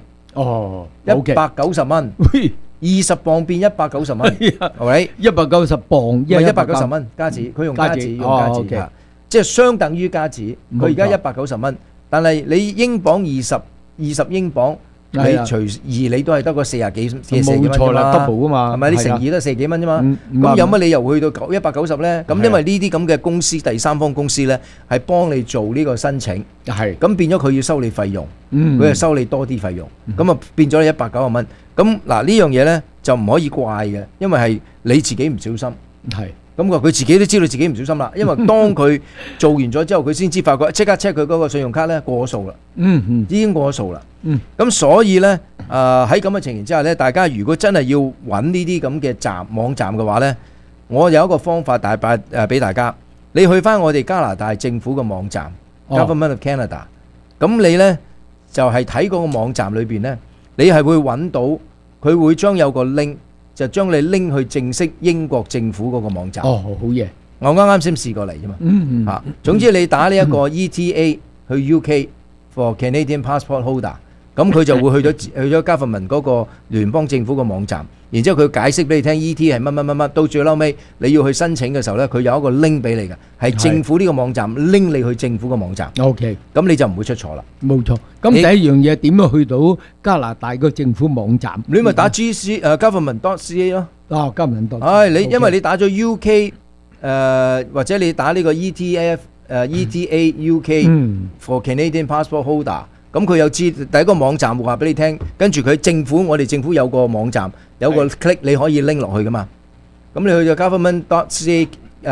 190蚊，20磅變190蚊，係咪 ？190磅， 唔係190蚊加紙，佢用加紙嚇，即係相等於加紙。佢而家190蚊，但係你英鎊20英鎊。你隨意你都係得個40幾蚊啫嘛，冇錯啦 double 啊嘛，係咪？你乘以都40幾蚊啫嘛，咁有乜理由去到190咧？咁因為呢啲咁嘅公司第三方公司咧係幫你做呢個申請，係咁變咗佢要收你費用，佢係收你多啲費用，咁啊變咗你190蚊。咁嗱呢樣嘢咧就唔可以怪嘅，因為係你自己唔小心，係。咁佢自己都知道自己唔小心啦，因為當佢做完咗之後，佢先知發覺即刻 check 佢嗰個信用卡咧過咗數啦，已經過咗數啦。咁所以咧，喺咁嘅情形之下咧，大家如果真係要揾呢啲咁嘅網站嘅話咧，我有一個方法俾大家，你去翻我哋加拿大政府嘅網站 Government of Canada， 咁你咧就係睇嗰個網站裏邊咧，你係會揾到佢會將有個 link。就將你拎去正式英國政府嗰個網站。哦，好嘢！我啱啱先試過嚟啫嘛。嚇，總之你打呢一個 ETA 去 UK for Canadian passport holder， 咁佢就會去咗government嗰個聯邦政府個網站，然之後佢解釋俾你聽 ET 係乜乜乜乜，到最嬲尾你要去申請嘅時候咧，佢有一個 link 俾你嘅，係政府呢個網站拎你去政府個網站。 OK， 咁你就唔會出錯啦。 冇錯。咁第一樣嘢點樣去到加拿大個政府網站？ 你咪打 government.ca 咯。 government.ca。 你因為你打咗 UK 或者你打呢個 ETA UK for Canadian Passport Holder。咁佢有知第一個網站會話俾你聽，跟住佢我哋政府有個網站，有個 click 你可以拎落去噶嘛。咁你去咗 government.ca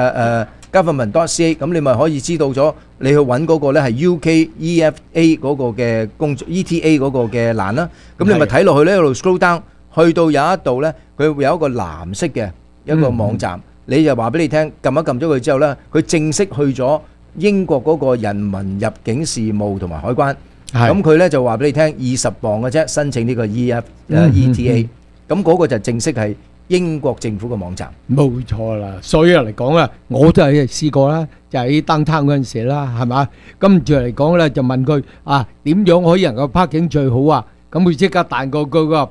government.ca， 咁你咪可以知道咗，你去揾嗰個咧係 UK EFA 嗰個嘅工作 ETA 嗰個嘅欄啦。咁你咪睇落去咧，一路 scroll down，去到有一度咧，佢會有一個藍色嘅一個網站，你就話俾你聽，撳一撳咗佢之後咧，佢正式去咗英國嗰個人民入境事務同埋海關。咁佢咧就話俾你聽，20磅嘅啫，申請呢個 ETA，咁嗰個就正式係英國政府嘅網站。 冇錯啦，所以嚟講啊，我都係試過啦，就喺 downtown 嗰陣時啦，係嘛？跟住嚟講咧，就問佢啊，點樣可以能夠 parking 最好啊？咁佢即刻彈個嗰個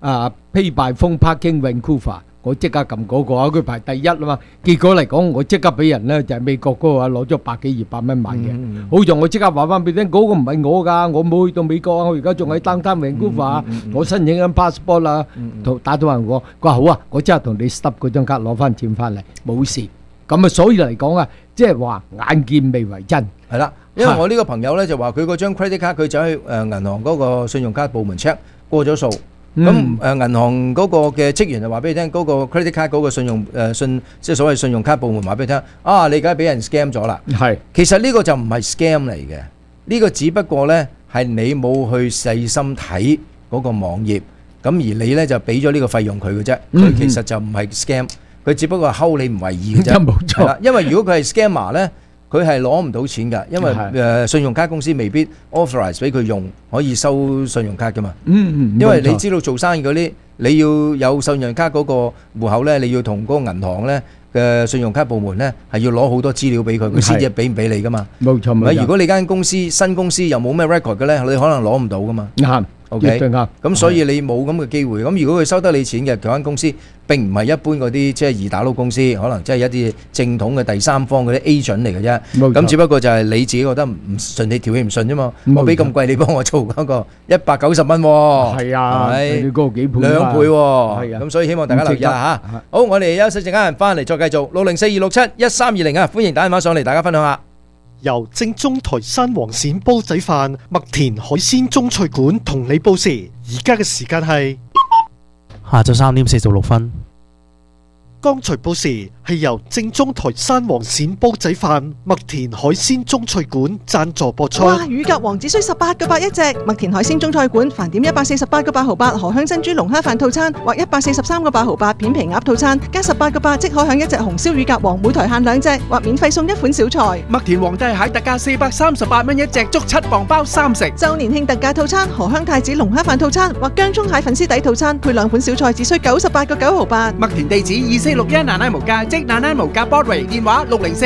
pay by phone parking Vancouver。我即刻撳嗰個啊，佢排第一啊嘛。結果嚟講，我即刻俾人咧就係美國嗰個攞咗100幾200蚊買嘅。好在我即刻話翻俾你聽，嗰個唔係我㗎，我冇去到美國啊，我而家仲喺downtown Vancouver，我申請緊 passport 啦。打到人我，佢話好啊，我即刻同你 stop 嗰張卡攞翻錢翻嚟，冇事。咁啊，所以嚟講啊，即係話眼見未為真。 係啦，因為我呢個朋友咧就話佢嗰張 credit card 佢走去銀行嗰個信用卡部門 check 過咗數。咁銀行嗰個嘅職員就話俾你聽，嗰個 credit card 嗰個即係所謂信用卡部門話俾你聽，你而家俾人 scam 咗啦。係，其實呢個就唔係 scam 嚟嘅，呢個只不過咧係你冇去細心睇嗰個網頁，咁而你咧就俾咗呢個費用佢嘅啫。佢其實就唔係 scam，佢只不過係睺你唔為意嘅啫。冇錯，因為如果佢係 scammer 咧，佢係攞唔到錢㗎，因為信用卡公司未必 authorize 俾佢用，可以收信用卡㗎嘛。因為你知道做生意嗰啲，你要有信用卡嗰個戶口咧，你要同嗰個銀行咧嘅信用卡部門咧係要攞好多資料俾佢，佢先至俾唔俾你㗎嘛。冇錯，如果你間公司新公司又冇咩 record 嘅咧，你可能攞唔到㗎嘛。啱。OK，咁所以你冇咁嘅機會。咁如果佢收得你錢嘅嗰間公司並唔係一般嗰啲即係二打佬公司，可能即係一啲正統嘅第三方嗰啲 agent 嚟嘅啫。咁只不過就係你自己覺得唔順，你條氣唔順啫嘛。我俾咁貴你幫我做嗰個190蚊喎。係啊，你嗰個幾倍？2倍喎。係啊。咁所以希望大家留意下嚇。好，我哋休息陣間翻嚟再繼續604-267-1320啊！歡迎打電話上嚟，大家分享下。 由正宗台山黃鱔煲仔飯、麥田海鮮中菜館同你報時，而家嘅時間係下晝3點46分。 剛才報時係由正宗台山黃鱔煲仔飯、麥田海鮮中菜館贊助播出。 哇！乳鴿王只需18個8一隻，麥田海鮮中菜館飯點148個8毫8荷香珍珠龍蝦飯套餐，或143個8毫8片皮鴨套餐，加18個8即可享一隻紅燒乳鴿王，每台限2隻，或免費送一款小菜。 麥田皇帝蟹特價438蚊一隻，足7磅包3食。 周年慶特價套餐，荷香太子龍蝦飯套餐，或薑葱蟹粉絲底套餐，配2款小菜，只需98個9毫8。 麥田地址2461奶奶無價，即奶奶無價 Broadway， 電話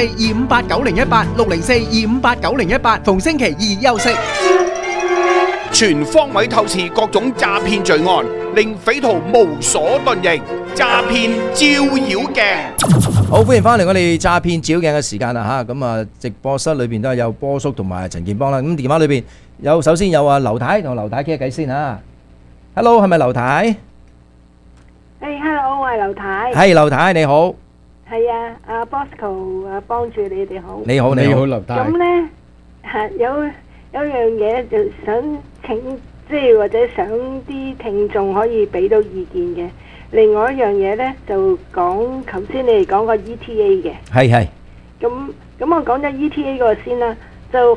604-258-9018，604-258-9018，逢星期2休息。 全方位透視各種詐騙罪案，令匪徒無所遁形。詐騙照妖鏡。 好，歡迎翻嚟我哋詐騙照妖鏡嘅時間啦嚇。咁啊，直播室裏邊都係有波叔同埋陳健邦啦。咁電話裏邊首先有劉太同劉太傾下偈先嚇。Hello， 係咪劉太 ？Hello， 我係劉太。 係劉太，你好。 係啊，阿 Bosco，幫住你哋好。 你好，你好，劉太。 咁咧有樣嘢就想請，即係或者想啲聽眾可以俾到意見嘅。另外一樣嘢咧就講，頭先你哋講個 ETA 嘅。係。咁我講咗 ETA 嗰個先啦，就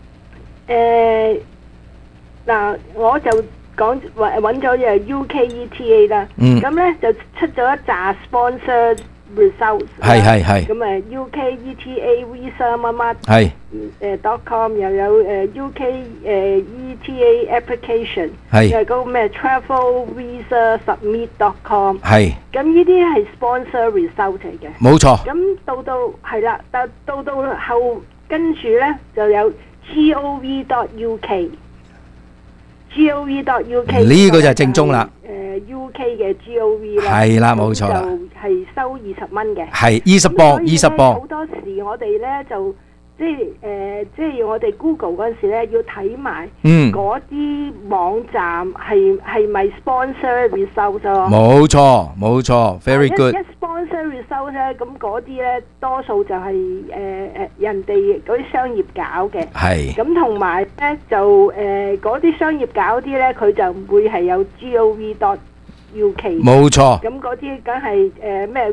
嗱，我就講揾咗又 UK ETA 啦。咁咧就出咗一紮 sponsor results。係。咁UK ETA Visa 乜乜。係。.com 又有UK ETA application。係。又嗰個咩 Travel Visa Submit.com。係。咁呢啲係 sponsor result 嚟嘅。冇錯。咁到係啦，但到後跟住咧就有 gov.uk。 gov.uk 呢個就係正宗啦。 UK 嘅 GOV 啦， 係啦，冇錯啦， 就係收20蚊嘅， 係20磅，20磅。 好多時我哋咧就即係我哋 Google 嗰陣時咧要睇埋嗰啲網站係咪 sponsor result 咯？ 冇錯 ，very good。 一 sponsor result 咧，咁嗰啲咧多數就係人哋嗰啲商業搞嘅， 係。 咁同埋咧就嗰啲商業搞啲咧，佢就唔會係有 gov.uk。冇錯。咁嗰啲梗係咩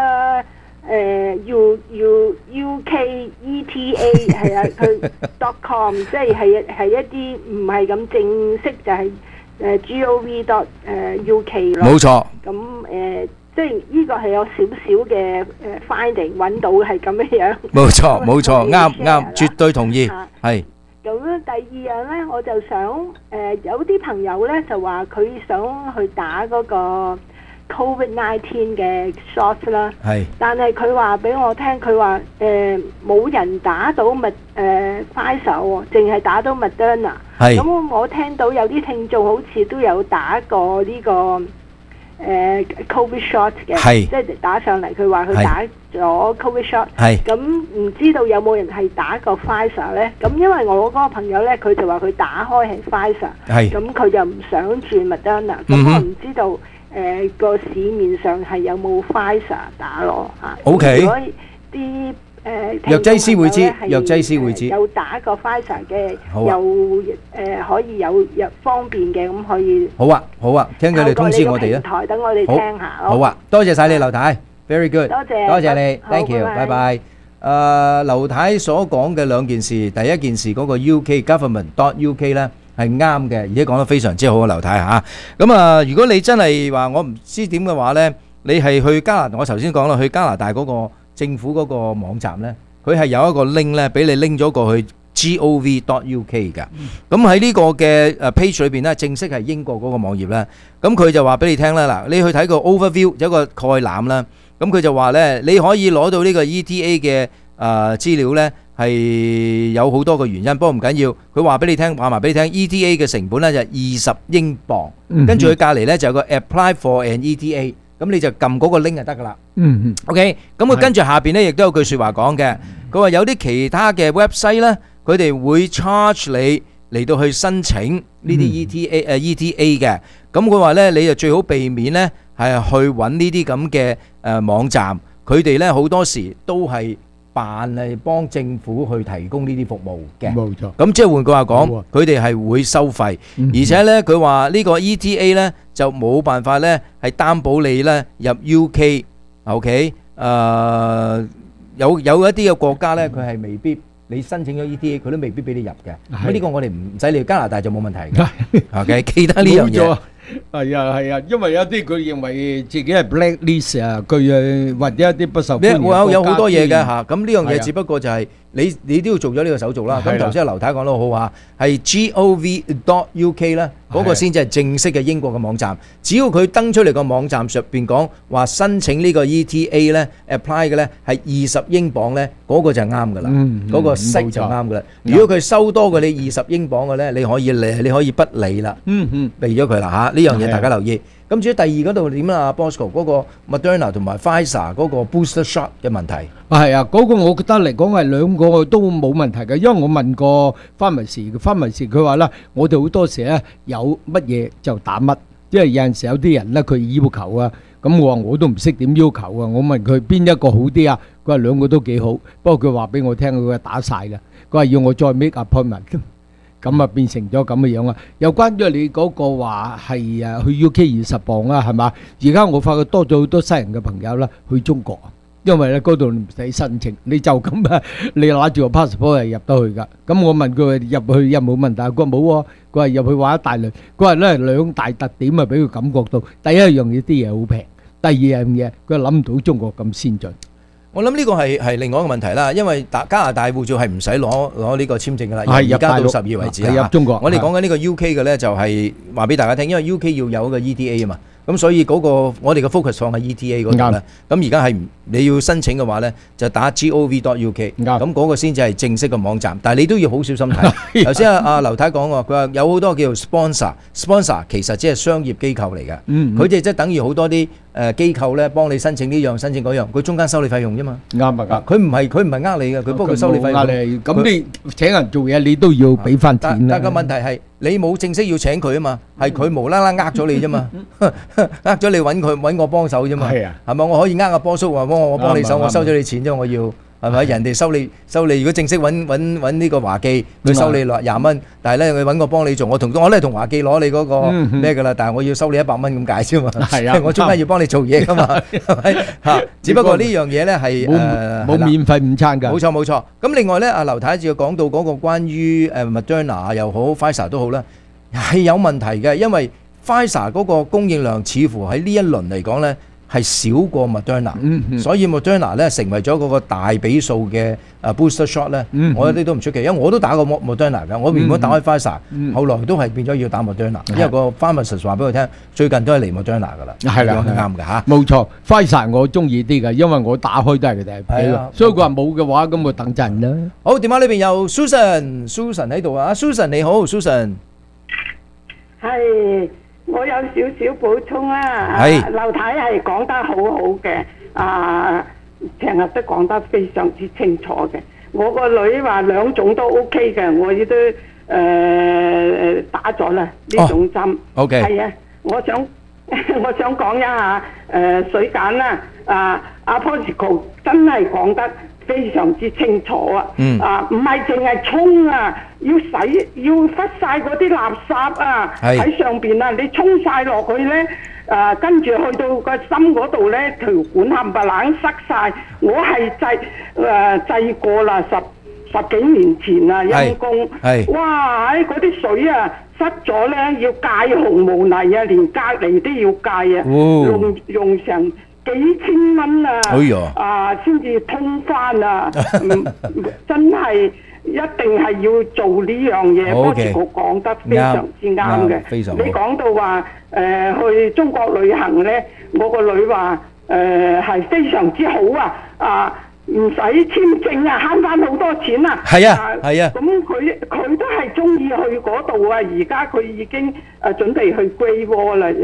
Visa。UK ETA 係啊，佢 .com 即係一啲唔係咁正式，就係gov.uk 咯。冇錯。咁即係呢個係有少少嘅finding 揾到係咁樣。冇錯，啱，絕對同意，係。咁咧第二樣咧，我就想有啲朋友咧就話佢想去打嗰個COVID-19 嘅 shot 啦，但係佢話俾我聽，佢話冇人打到Pfizer 喎，淨係打到 Moderna。咁我聽到有啲聽眾好似都有打過呢個COVID shot 嘅，即係打上嚟，佢話佢打咗 COVID shot。咁唔知道有冇人係打過 Pfizer 咧？咁因為我嗰個朋友咧，佢就話佢打開係 Pfizer，咁佢就唔想轉 Moderna。咁我唔知道。個市面上係有冇 Pfizer 打咯嚇？OK。如果啲藥劑師會知，藥劑師會知。 有打過 Pfizer 嘅，又可以有方便嘅，咁可以。好啊，聽佢哋通知我哋啊。 台等我哋聽下咯。 好啊，多謝曬你劉太 ，very good。多謝你 ，thank you，拜拜。劉太所講嘅兩件事，第一件事嗰個 UK government.uk 咧。係啱嘅，而且講得非常之好啊，劉太嚇。咁啊，如果你真係話我唔知點嘅話呢，你係去加拿大，我頭先講啦，去加拿大嗰個政府嗰個網站呢，佢係有一個 link 呢，俾你拎咗過去 gov.uk 嘅。咁喺呢個嘅page 裏邊呢，正式係英國嗰個網頁呢。咁佢就話俾你聽啦，嗱，你去睇個 overview 有一個概覽啦。咁佢就話呢，你可以攞到呢個 ETA 嘅資料呢。係有好多個原因，不過唔緊要。佢話俾你聽，話埋俾你聽 ，ETA 嘅成本咧就係20英鎊，跟住佢隔離咧就有個 Apply for an ETA，咁你就撳嗰個 link 就得噶啦。OK， 咁佢跟住下邊咧亦都有句説話講嘅，佢話有啲其他嘅 website 咧，佢哋會 charge 你嚟到去申請呢啲 ETA 嘅，咁佢話咧你就最好避免咧係去揾呢啲咁嘅網站，佢哋咧好多時都係。辦係幫政府去提供呢啲服務嘅，冇錯。咁即係換句話講，佢哋係會收費，而且咧佢話呢個 ETA 咧就冇辦法咧係擔保你咧入 UK，OK？有一啲嘅國家咧，佢係未必你申請咗 ETA，佢都未必俾你入嘅。咁呢個我哋唔使理，加拿大就冇問題嘅。OK，記得呢樣嘢。 係啊，因為有啲佢認為自己係 blacklist 啊，佢或者一啲不受歡迎國家。 有好多嘢嘅嚇，咁呢樣嘢只不過就係你都要做咗呢個手續啦。咁頭先阿劉太講得好嚇，係 gov.uk 啦，嗰個先至係正式嘅英國嘅網站。只要佢登出嚟個網站上邊講話申請呢個 ETA 咧 apply 嘅咧係20英鎊咧，嗰個就係啱噶啦，嗰個息就啱噶啦。如果佢收多過你20英鎊嘅咧，你可以不理啦，避咗佢啦嚇。呢樣嘢大家留意。咁至於第二嗰度點啊 Bosco 嗰個 Moderna 同埋 Pfizer 嗰個 booster shot 嘅問題係啊，嗰個我覺得嚟講係兩個都冇問題嘅，因為我問過Pharmacy佢話啦，我哋好多時咧有乜嘢就打乜，因為有陣時有啲人咧佢要求啊，咁我話我都唔識點要求啊，我問佢邊一個好啲啊，佢話兩個都幾好，不過佢話俾我聽佢話打晒啦，佢話要我再 make appointment。咁啊變成咗咁嘅樣啊！有關於你嗰個話係去 UK 20磅啊，係嘛？而家我發覺多咗好多西人嘅朋友啦，去中國，因為咧嗰度唔使申請，你就咁啊，你攞住個 passport 係入得去㗎。咁我問佢入去有冇問題，佢話冇喎，佢話入去玩一大輪。佢話咧兩大特點啊，俾佢感覺到，第一樣嘢啲嘢好平，第二樣嘢佢諗唔到中國咁先進。 我諗呢個係另外一個問題啦，因為加拿大護照係唔使攞呢個簽證噶啦，由而家到12為止入中國。 我哋講緊呢個 UK 嘅咧，就係話俾大家聽，因為 UK 要有一個 ETA 啊嘛， 咁所以嗰個我哋嘅 focus 放喺 ETA 嗰度咧。咁而家係你要申請嘅話咧，就打 gov.uk， 咁嗰個先至係正式嘅網站。但係你都要好小心睇。頭先阿劉太講喎，佢話有好多叫做 sponsor 其實即係商業機構嚟嘅。佢哋即係等於好多啲機構咧幫你申請呢樣申請嗰樣，佢中間收你費用啫嘛。啱啊！佢唔係呃你嘅，佢不過佢收你費用。 咁你請人做嘢，你都要俾翻錢啦。 但個問題係你冇正式要請佢啊嘛，係佢無啦啦呃咗你啫嘛，呃咗你揾我幫手啫嘛，係咪？我可以呃阿波叔話我幫你手，我收咗你錢啫，我要。係咪？人哋收你，如果正式揾呢個華記，佢收你20蚊，但係咧佢揾我幫你做，我咧同華記攞你嗰個咩㗎啦，但係我要收你100蚊咁解啫嘛。係啊，我中間要幫你做嘢㗎嘛，係咪嚇？只不過呢樣嘢咧係冇免費午餐㗎。 冇錯。咁另外咧，阿劉太就講到嗰個關於Moderna 又好 Pfizer 都好啦，係有問題嘅，因為 Pfizer 嗰個供應量似乎喺呢一輪嚟講咧，係少過 Moderna，所以 Moderna 咧成為咗嗰個大比數嘅booster shot 咧，我一啲都唔出奇，因為我都打過 Moderna 㗎，我原本打開 Pfizer，後來都係變咗要打 Moderna，因為個 pharmacist 話俾我聽，最近都係嚟 Moderna 㗎啦，係啦，啱㗎嚇， 冇錯 ，Pfizer 我中意啲㗎，因為我打開都係佢哋俾，所以佢話冇嘅話，咁我等陣啦。 好，電話裏邊有 Susan 喺度啊 ，Susan 你好 ，Susan， 係。我有少少補充啊，劉太係講得好好嘅，成日都講得非常之清楚嘅。我個女話兩種都 OK 嘅，我亦都打咗啦呢種針。OK， 係啊，我想講一下水鹼啦，阿 Posco 真係講得非常之清楚啊！唔係淨係沖啊，要忽晒嗰啲垃圾啊喺上邊啊，你沖晒落去咧，跟住去到個心嗰度咧，條管冚唪唥塞晒。我係制過啦，十幾年前啊，陰公，哇！嗰啲水啊，塞咗咧要戒紅毛泥啊，連隔離都要戒啊，用成幾千蚊啊！先至通翻啊！真係一定係要做呢樣嘢。波士局講得非常之啱嘅。你講到話去中國旅行咧，我個女話係非常之好啊！唔使簽證啊，慳翻好多錢啊！係啊。咁佢都係中意去嗰度啊！而家佢已經準備去 Great Wall 啦。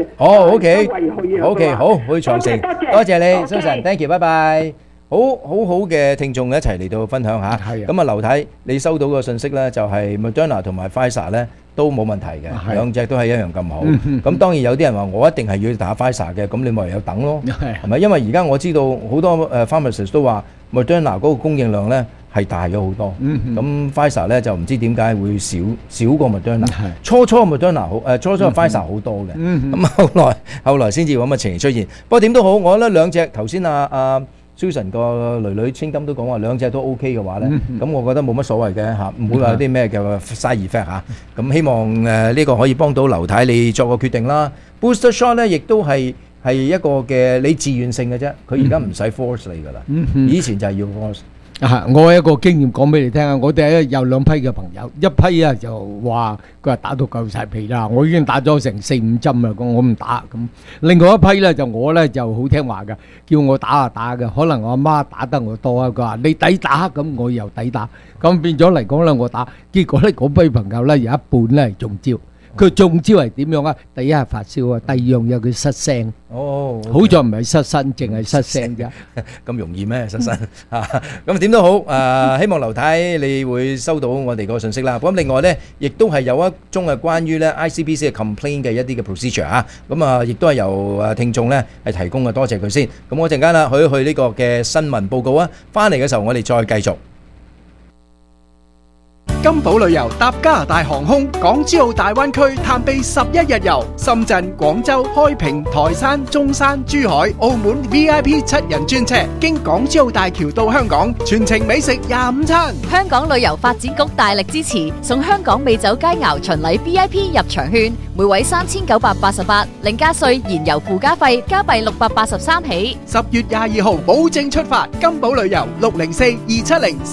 OK， 好，去長城。多謝你 ，Susan，thank you，拜拜。好嘅聽眾一齊嚟到分享下。咁啊，劉太，你收到個信息咧，就係 Moderna 同埋 Pfizer 咧都冇問題嘅，兩隻都係一樣咁好。咁當然有啲人話我一定係要打 Pfizer 嘅，咁你咪有等咯，係咪？因為而家我知道好多pharmacist 都話 Moderna 嗰個供應量咧係大咗好多，咁 Pfizer 咧就唔知點解會少過 Moderna。初 Moderna 好，初 Pfizer 好多嘅，咁後來先至咁嘅情形出現。不過點都好，我覺得兩隻頭先Susan 個女千金都講話兩隻都 OK 嘅話咧，咁我覺得冇乜所謂嘅嚇，唔會話有啲咩叫 side effect 嚇。咁希望呢個可以幫到劉太你作個決定啦。Booster shot 咧亦都係一個嘅你自願性嘅啫，佢而家唔使 force 你噶啦，以前就係要 force。 我有一個經驗講俾你聽啊！我哋咧有兩批嘅朋友，一批啊就話佢話打到夠晒皮啦，我已經打咗成4-5針啦，我唔打咁。另外一批咧就我咧就好聽話嘅，叫我打啊打嘅。可能我阿媽打得我多啊，佢話你抵打，咁我又抵打，咁變咗嚟講咧我打，結果咧嗰批朋友咧有一半咧係中招。佢中招係點樣啊？第一係發燒啊，第二樣有佢失聲。好在唔係失身，淨係失聲啫。 咁容易咩？失身咁點都好。希望劉太你會收到我哋個信息啦。咁另外咧，亦都係有一宗係關於咧 ICBC 嘅 complaint 嘅一啲嘅 procedure 啊。咁亦都係由聽眾咧係提供嘅，多謝佢先。咁我陣間啦去呢個嘅新聞報告啊，翻嚟嘅時候我哋再繼續。 金寶旅遊搭加拿大航空港珠澳大灣區探秘11日遊，深圳、廣州、開平、台山、中山、珠海、澳門 VIP 7人專車，經港珠澳大橋到香港，全程美食25餐。 香港旅遊發展局大力支持，送香港美酒佳肴巡禮 VIP 入場券，每位3988，另加稅燃油附加費，加幣683起。 10月22號保證出發，金寶旅遊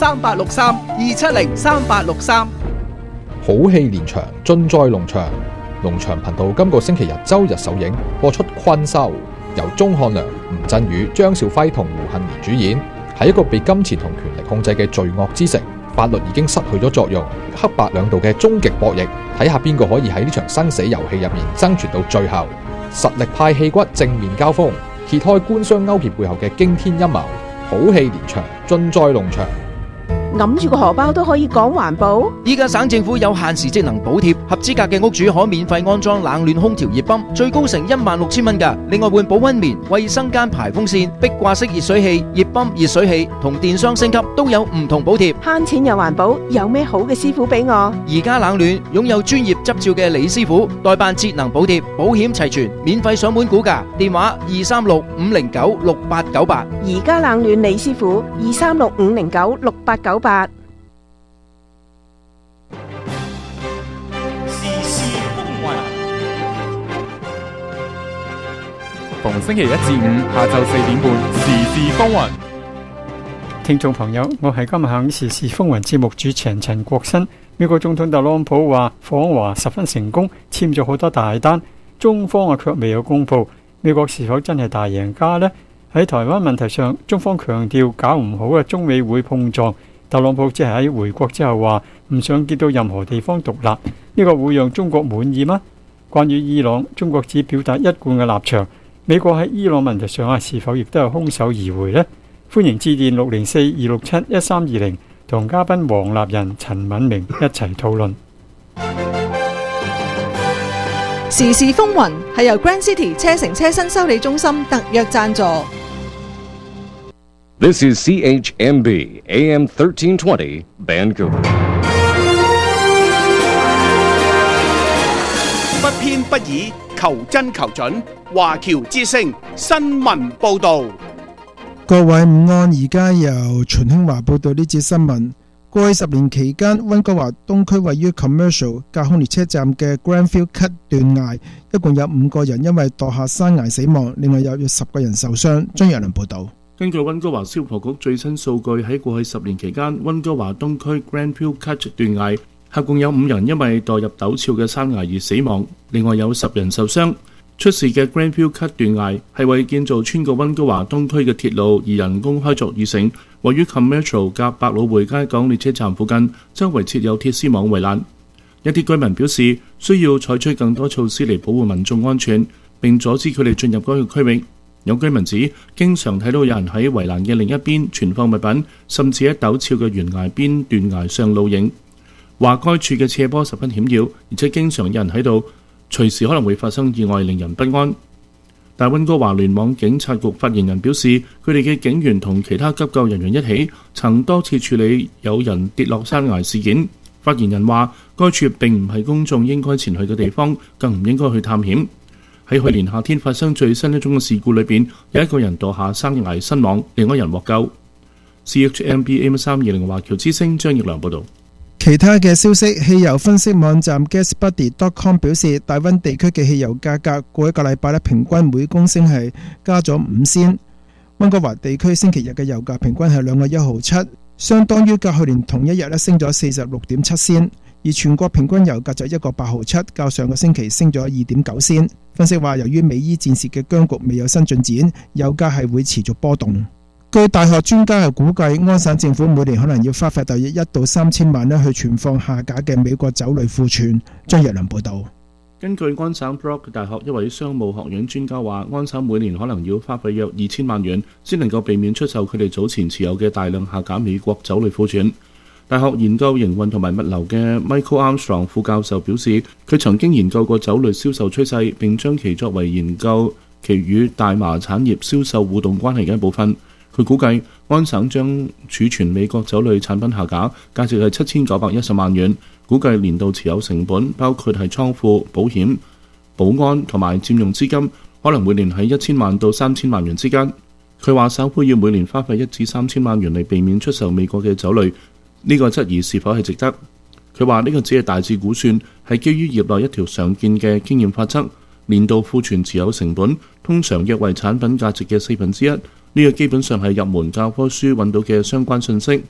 604-270-3863，270-3863。 好戲連場，盡在農場。 農場頻道今個星期日周日首映，播出《困獸》，由鐘漢良、吳鎮宇、張兆輝同胡杏兒主演。喺一個被金錢同權力控制嘅罪惡之城，法律已經失去咗作用，黑白兩道嘅終極博弈，睇下邊個可以喺呢場生死遊戲入面生存到最後。實力派戲骨正面交鋒，揭開官商勾結背後嘅驚天陰謀，好戲連場，盡在農場。 揞住個荷包都可以講環保？ 依家省政府有限時節能補貼，合資格嘅屋主可免費安裝冷暖空調熱泵，最高成16,000蚊㗎。另外換保溫棉、衛生間排風扇、壁掛式熱水器、熱泵、熱水器同電箱升級都有唔同補貼。 慳錢又環保，有咩好嘅師傅俾我？ 而家冷暖擁有專業執照嘅李師傅，代辦節能補貼，保險齊全，免費上門估價，電話236-509-6898。 而家冷暖李師傅236-509-6898。 逢星期1至5下晝4點半，時事風雲。 聽眾朋友，我係今日響時事風雲節目主持人陳國新。美國總統特朗普話訪華十分成功，簽咗好多大單，中方卻未有公布。美國是否真係大贏家呢？喺台灣問題上，中方強調搞唔好嘅中美會碰撞。特朗普只係喺回國之後話唔想見到任何地方獨立，呢個會讓中國滿意嗎？關於伊朗，中國只表達一貫嘅立場。美國喺伊朗問題上是否亦都係空手而回呢？歡迎致電604-267-1320，同嘉賓黃立仁、陳敏明一齊討論。 時事風雲係由 Grand City 車城車身修理中心特約贊助。 This is CHMB AM 1320 Vancouver。 不偏不倚，求真求準。華僑之聲新聞報導。 各位午安，而家由秦興華報道呢節新聞。過去10年期間，溫哥華東區位於 Commercial 隔空列車站嘅 Grandfield Cut 斷崖，一共有5個人因為墮下山崖死亡，另外有10個人受傷。張若麟報導。 根據溫哥華消防局最新數據，喺過去10年期間，溫哥華東區 Grandfield Cut 斷崖合共有5人因為墮入陡峭嘅山崖而死亡，另外有10人受傷。出事嘅 Grandfield Cut 斷崖係為建造穿過溫哥華東區嘅鐵路而人工開鑿而成，位於 Commercial 隔百老匯街港列車站附近，周圍設有鐵絲網圍欄。一啲居民表示需要採取更多措施嚟保護民眾安全，並阻止佢哋進入該個區域。有居民指經常睇到有人喺圍欄嘅另一邊存放物品，甚至喺陡峭嘅懸崖邊斷崖上露營。話該處嘅斜坡十分險要，而且經常有人喺度，隨時可能會發生意外，令人不安。但溫哥華聯網警察局發言人表示，佢哋嘅警員同其他急救人員一起，曾多次處理有人跌落山崖事件。發言人話，該處並唔係公眾應該前去嘅地方，更唔應該去探險。喺去年夏天發生最新一宗嘅事故裏邊，有一個人墮下山崖身亡，另一人獲救。CHMB AM320 華僑之聲張奕良報導。 其他嘅消息，汽油分析網站 GasBuddy.com 表示，大溫地區嘅汽油價格過一個禮拜平均每公升係加咗5仙。溫哥華地區星期日嘅油價平均係2個1毫7，相當於較去年同一日升咗46.7仙。而全國平均油價就1個8毫7，較上個星期升咗2.9仙。分析話，由於美伊戰事嘅僵局未有新進展，油價係會持續波動。據大學專家嘅估計，安省政府每年可能要花費大約1到3千萬去存放下架嘅美國酒類庫存。張若麟報導。 根據安省 Brock 大學一位商務學院專家話，安省每年可能要花費約2000萬元，先能夠避免出售佢哋早前持有嘅大量下架美國酒類庫存。大學研究營運同埋物流嘅 Michael Armstrong 副教授表示，佢曾經研究過酒類銷售趨勢，並將其作為研究其與大麻產業銷售互動關係嘅一部分。佢估計安省將儲存美國酒類產品下架，價值係7910萬元。估計年度持有成本，包括係倉庫、保險、保安同埋佔用資金，可能每年喺1000萬到3000萬元之間。佢話首會要每年花費1至3千萬元嚟避免出售美國嘅酒類。呢個質疑是否係值得？佢話呢個只係大致估算，係基於業內一條常見嘅經驗法則。年度庫存持有成本通常約為產品價值嘅1/4。呢個基本上係入門教科書揾到嘅相關信息。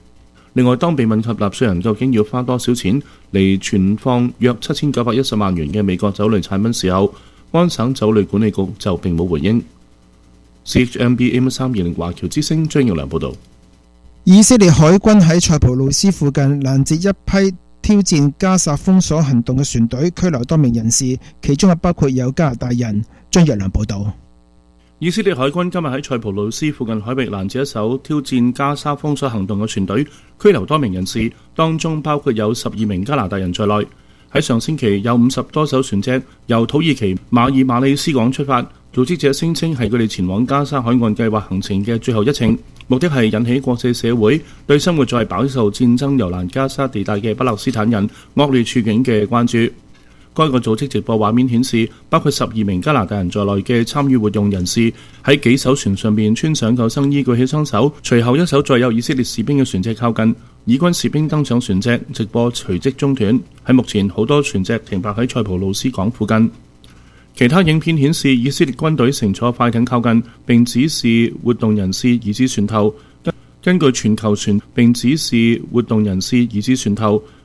另外，當被問及納稅人究竟要花多少錢嚟存放約7910萬元嘅美國酒類產品時候，安省酒類管理局就並冇回應。CHMB AM320 華僑之聲張耀良報導。 以色列海軍喺塞浦路斯附近攔截一批挑戰加薩封鎖行動嘅船隊，拘留多名人士，其中包括有加拿大人。張耀良報導。 以色列海軍今日喺塞浦路斯附近海域攔截一艘挑戰加沙封鎖行動嘅船隊，拘留多名人士，當中包括有12名加拿大人在內。喺上星期有50多艘船隻由土耳其馬爾馬里斯港出發，組織者聲稱係佢哋前往加沙海岸計劃行程嘅最後一程，目的係引起國際社會對生活在飽受戰爭猶難加沙地帶嘅巴勒斯坦人惡劣處境嘅關注。該個組織直播畫面顯示，包括12名加拿大人在內嘅參與活動人士喺幾艘船上面穿上救生衣，舉起雙手。隨後一艘載有以色列士兵嘅船隻靠近，以軍士兵登上船隻，直播隨即中斷。喺目前，好多船隻停泊喺塞浦路斯港附近。其他影片顯示，以色列軍隊乘坐快艇靠近，並指示活動人士移至船頭。根據全球船並指示活動人士移至船頭。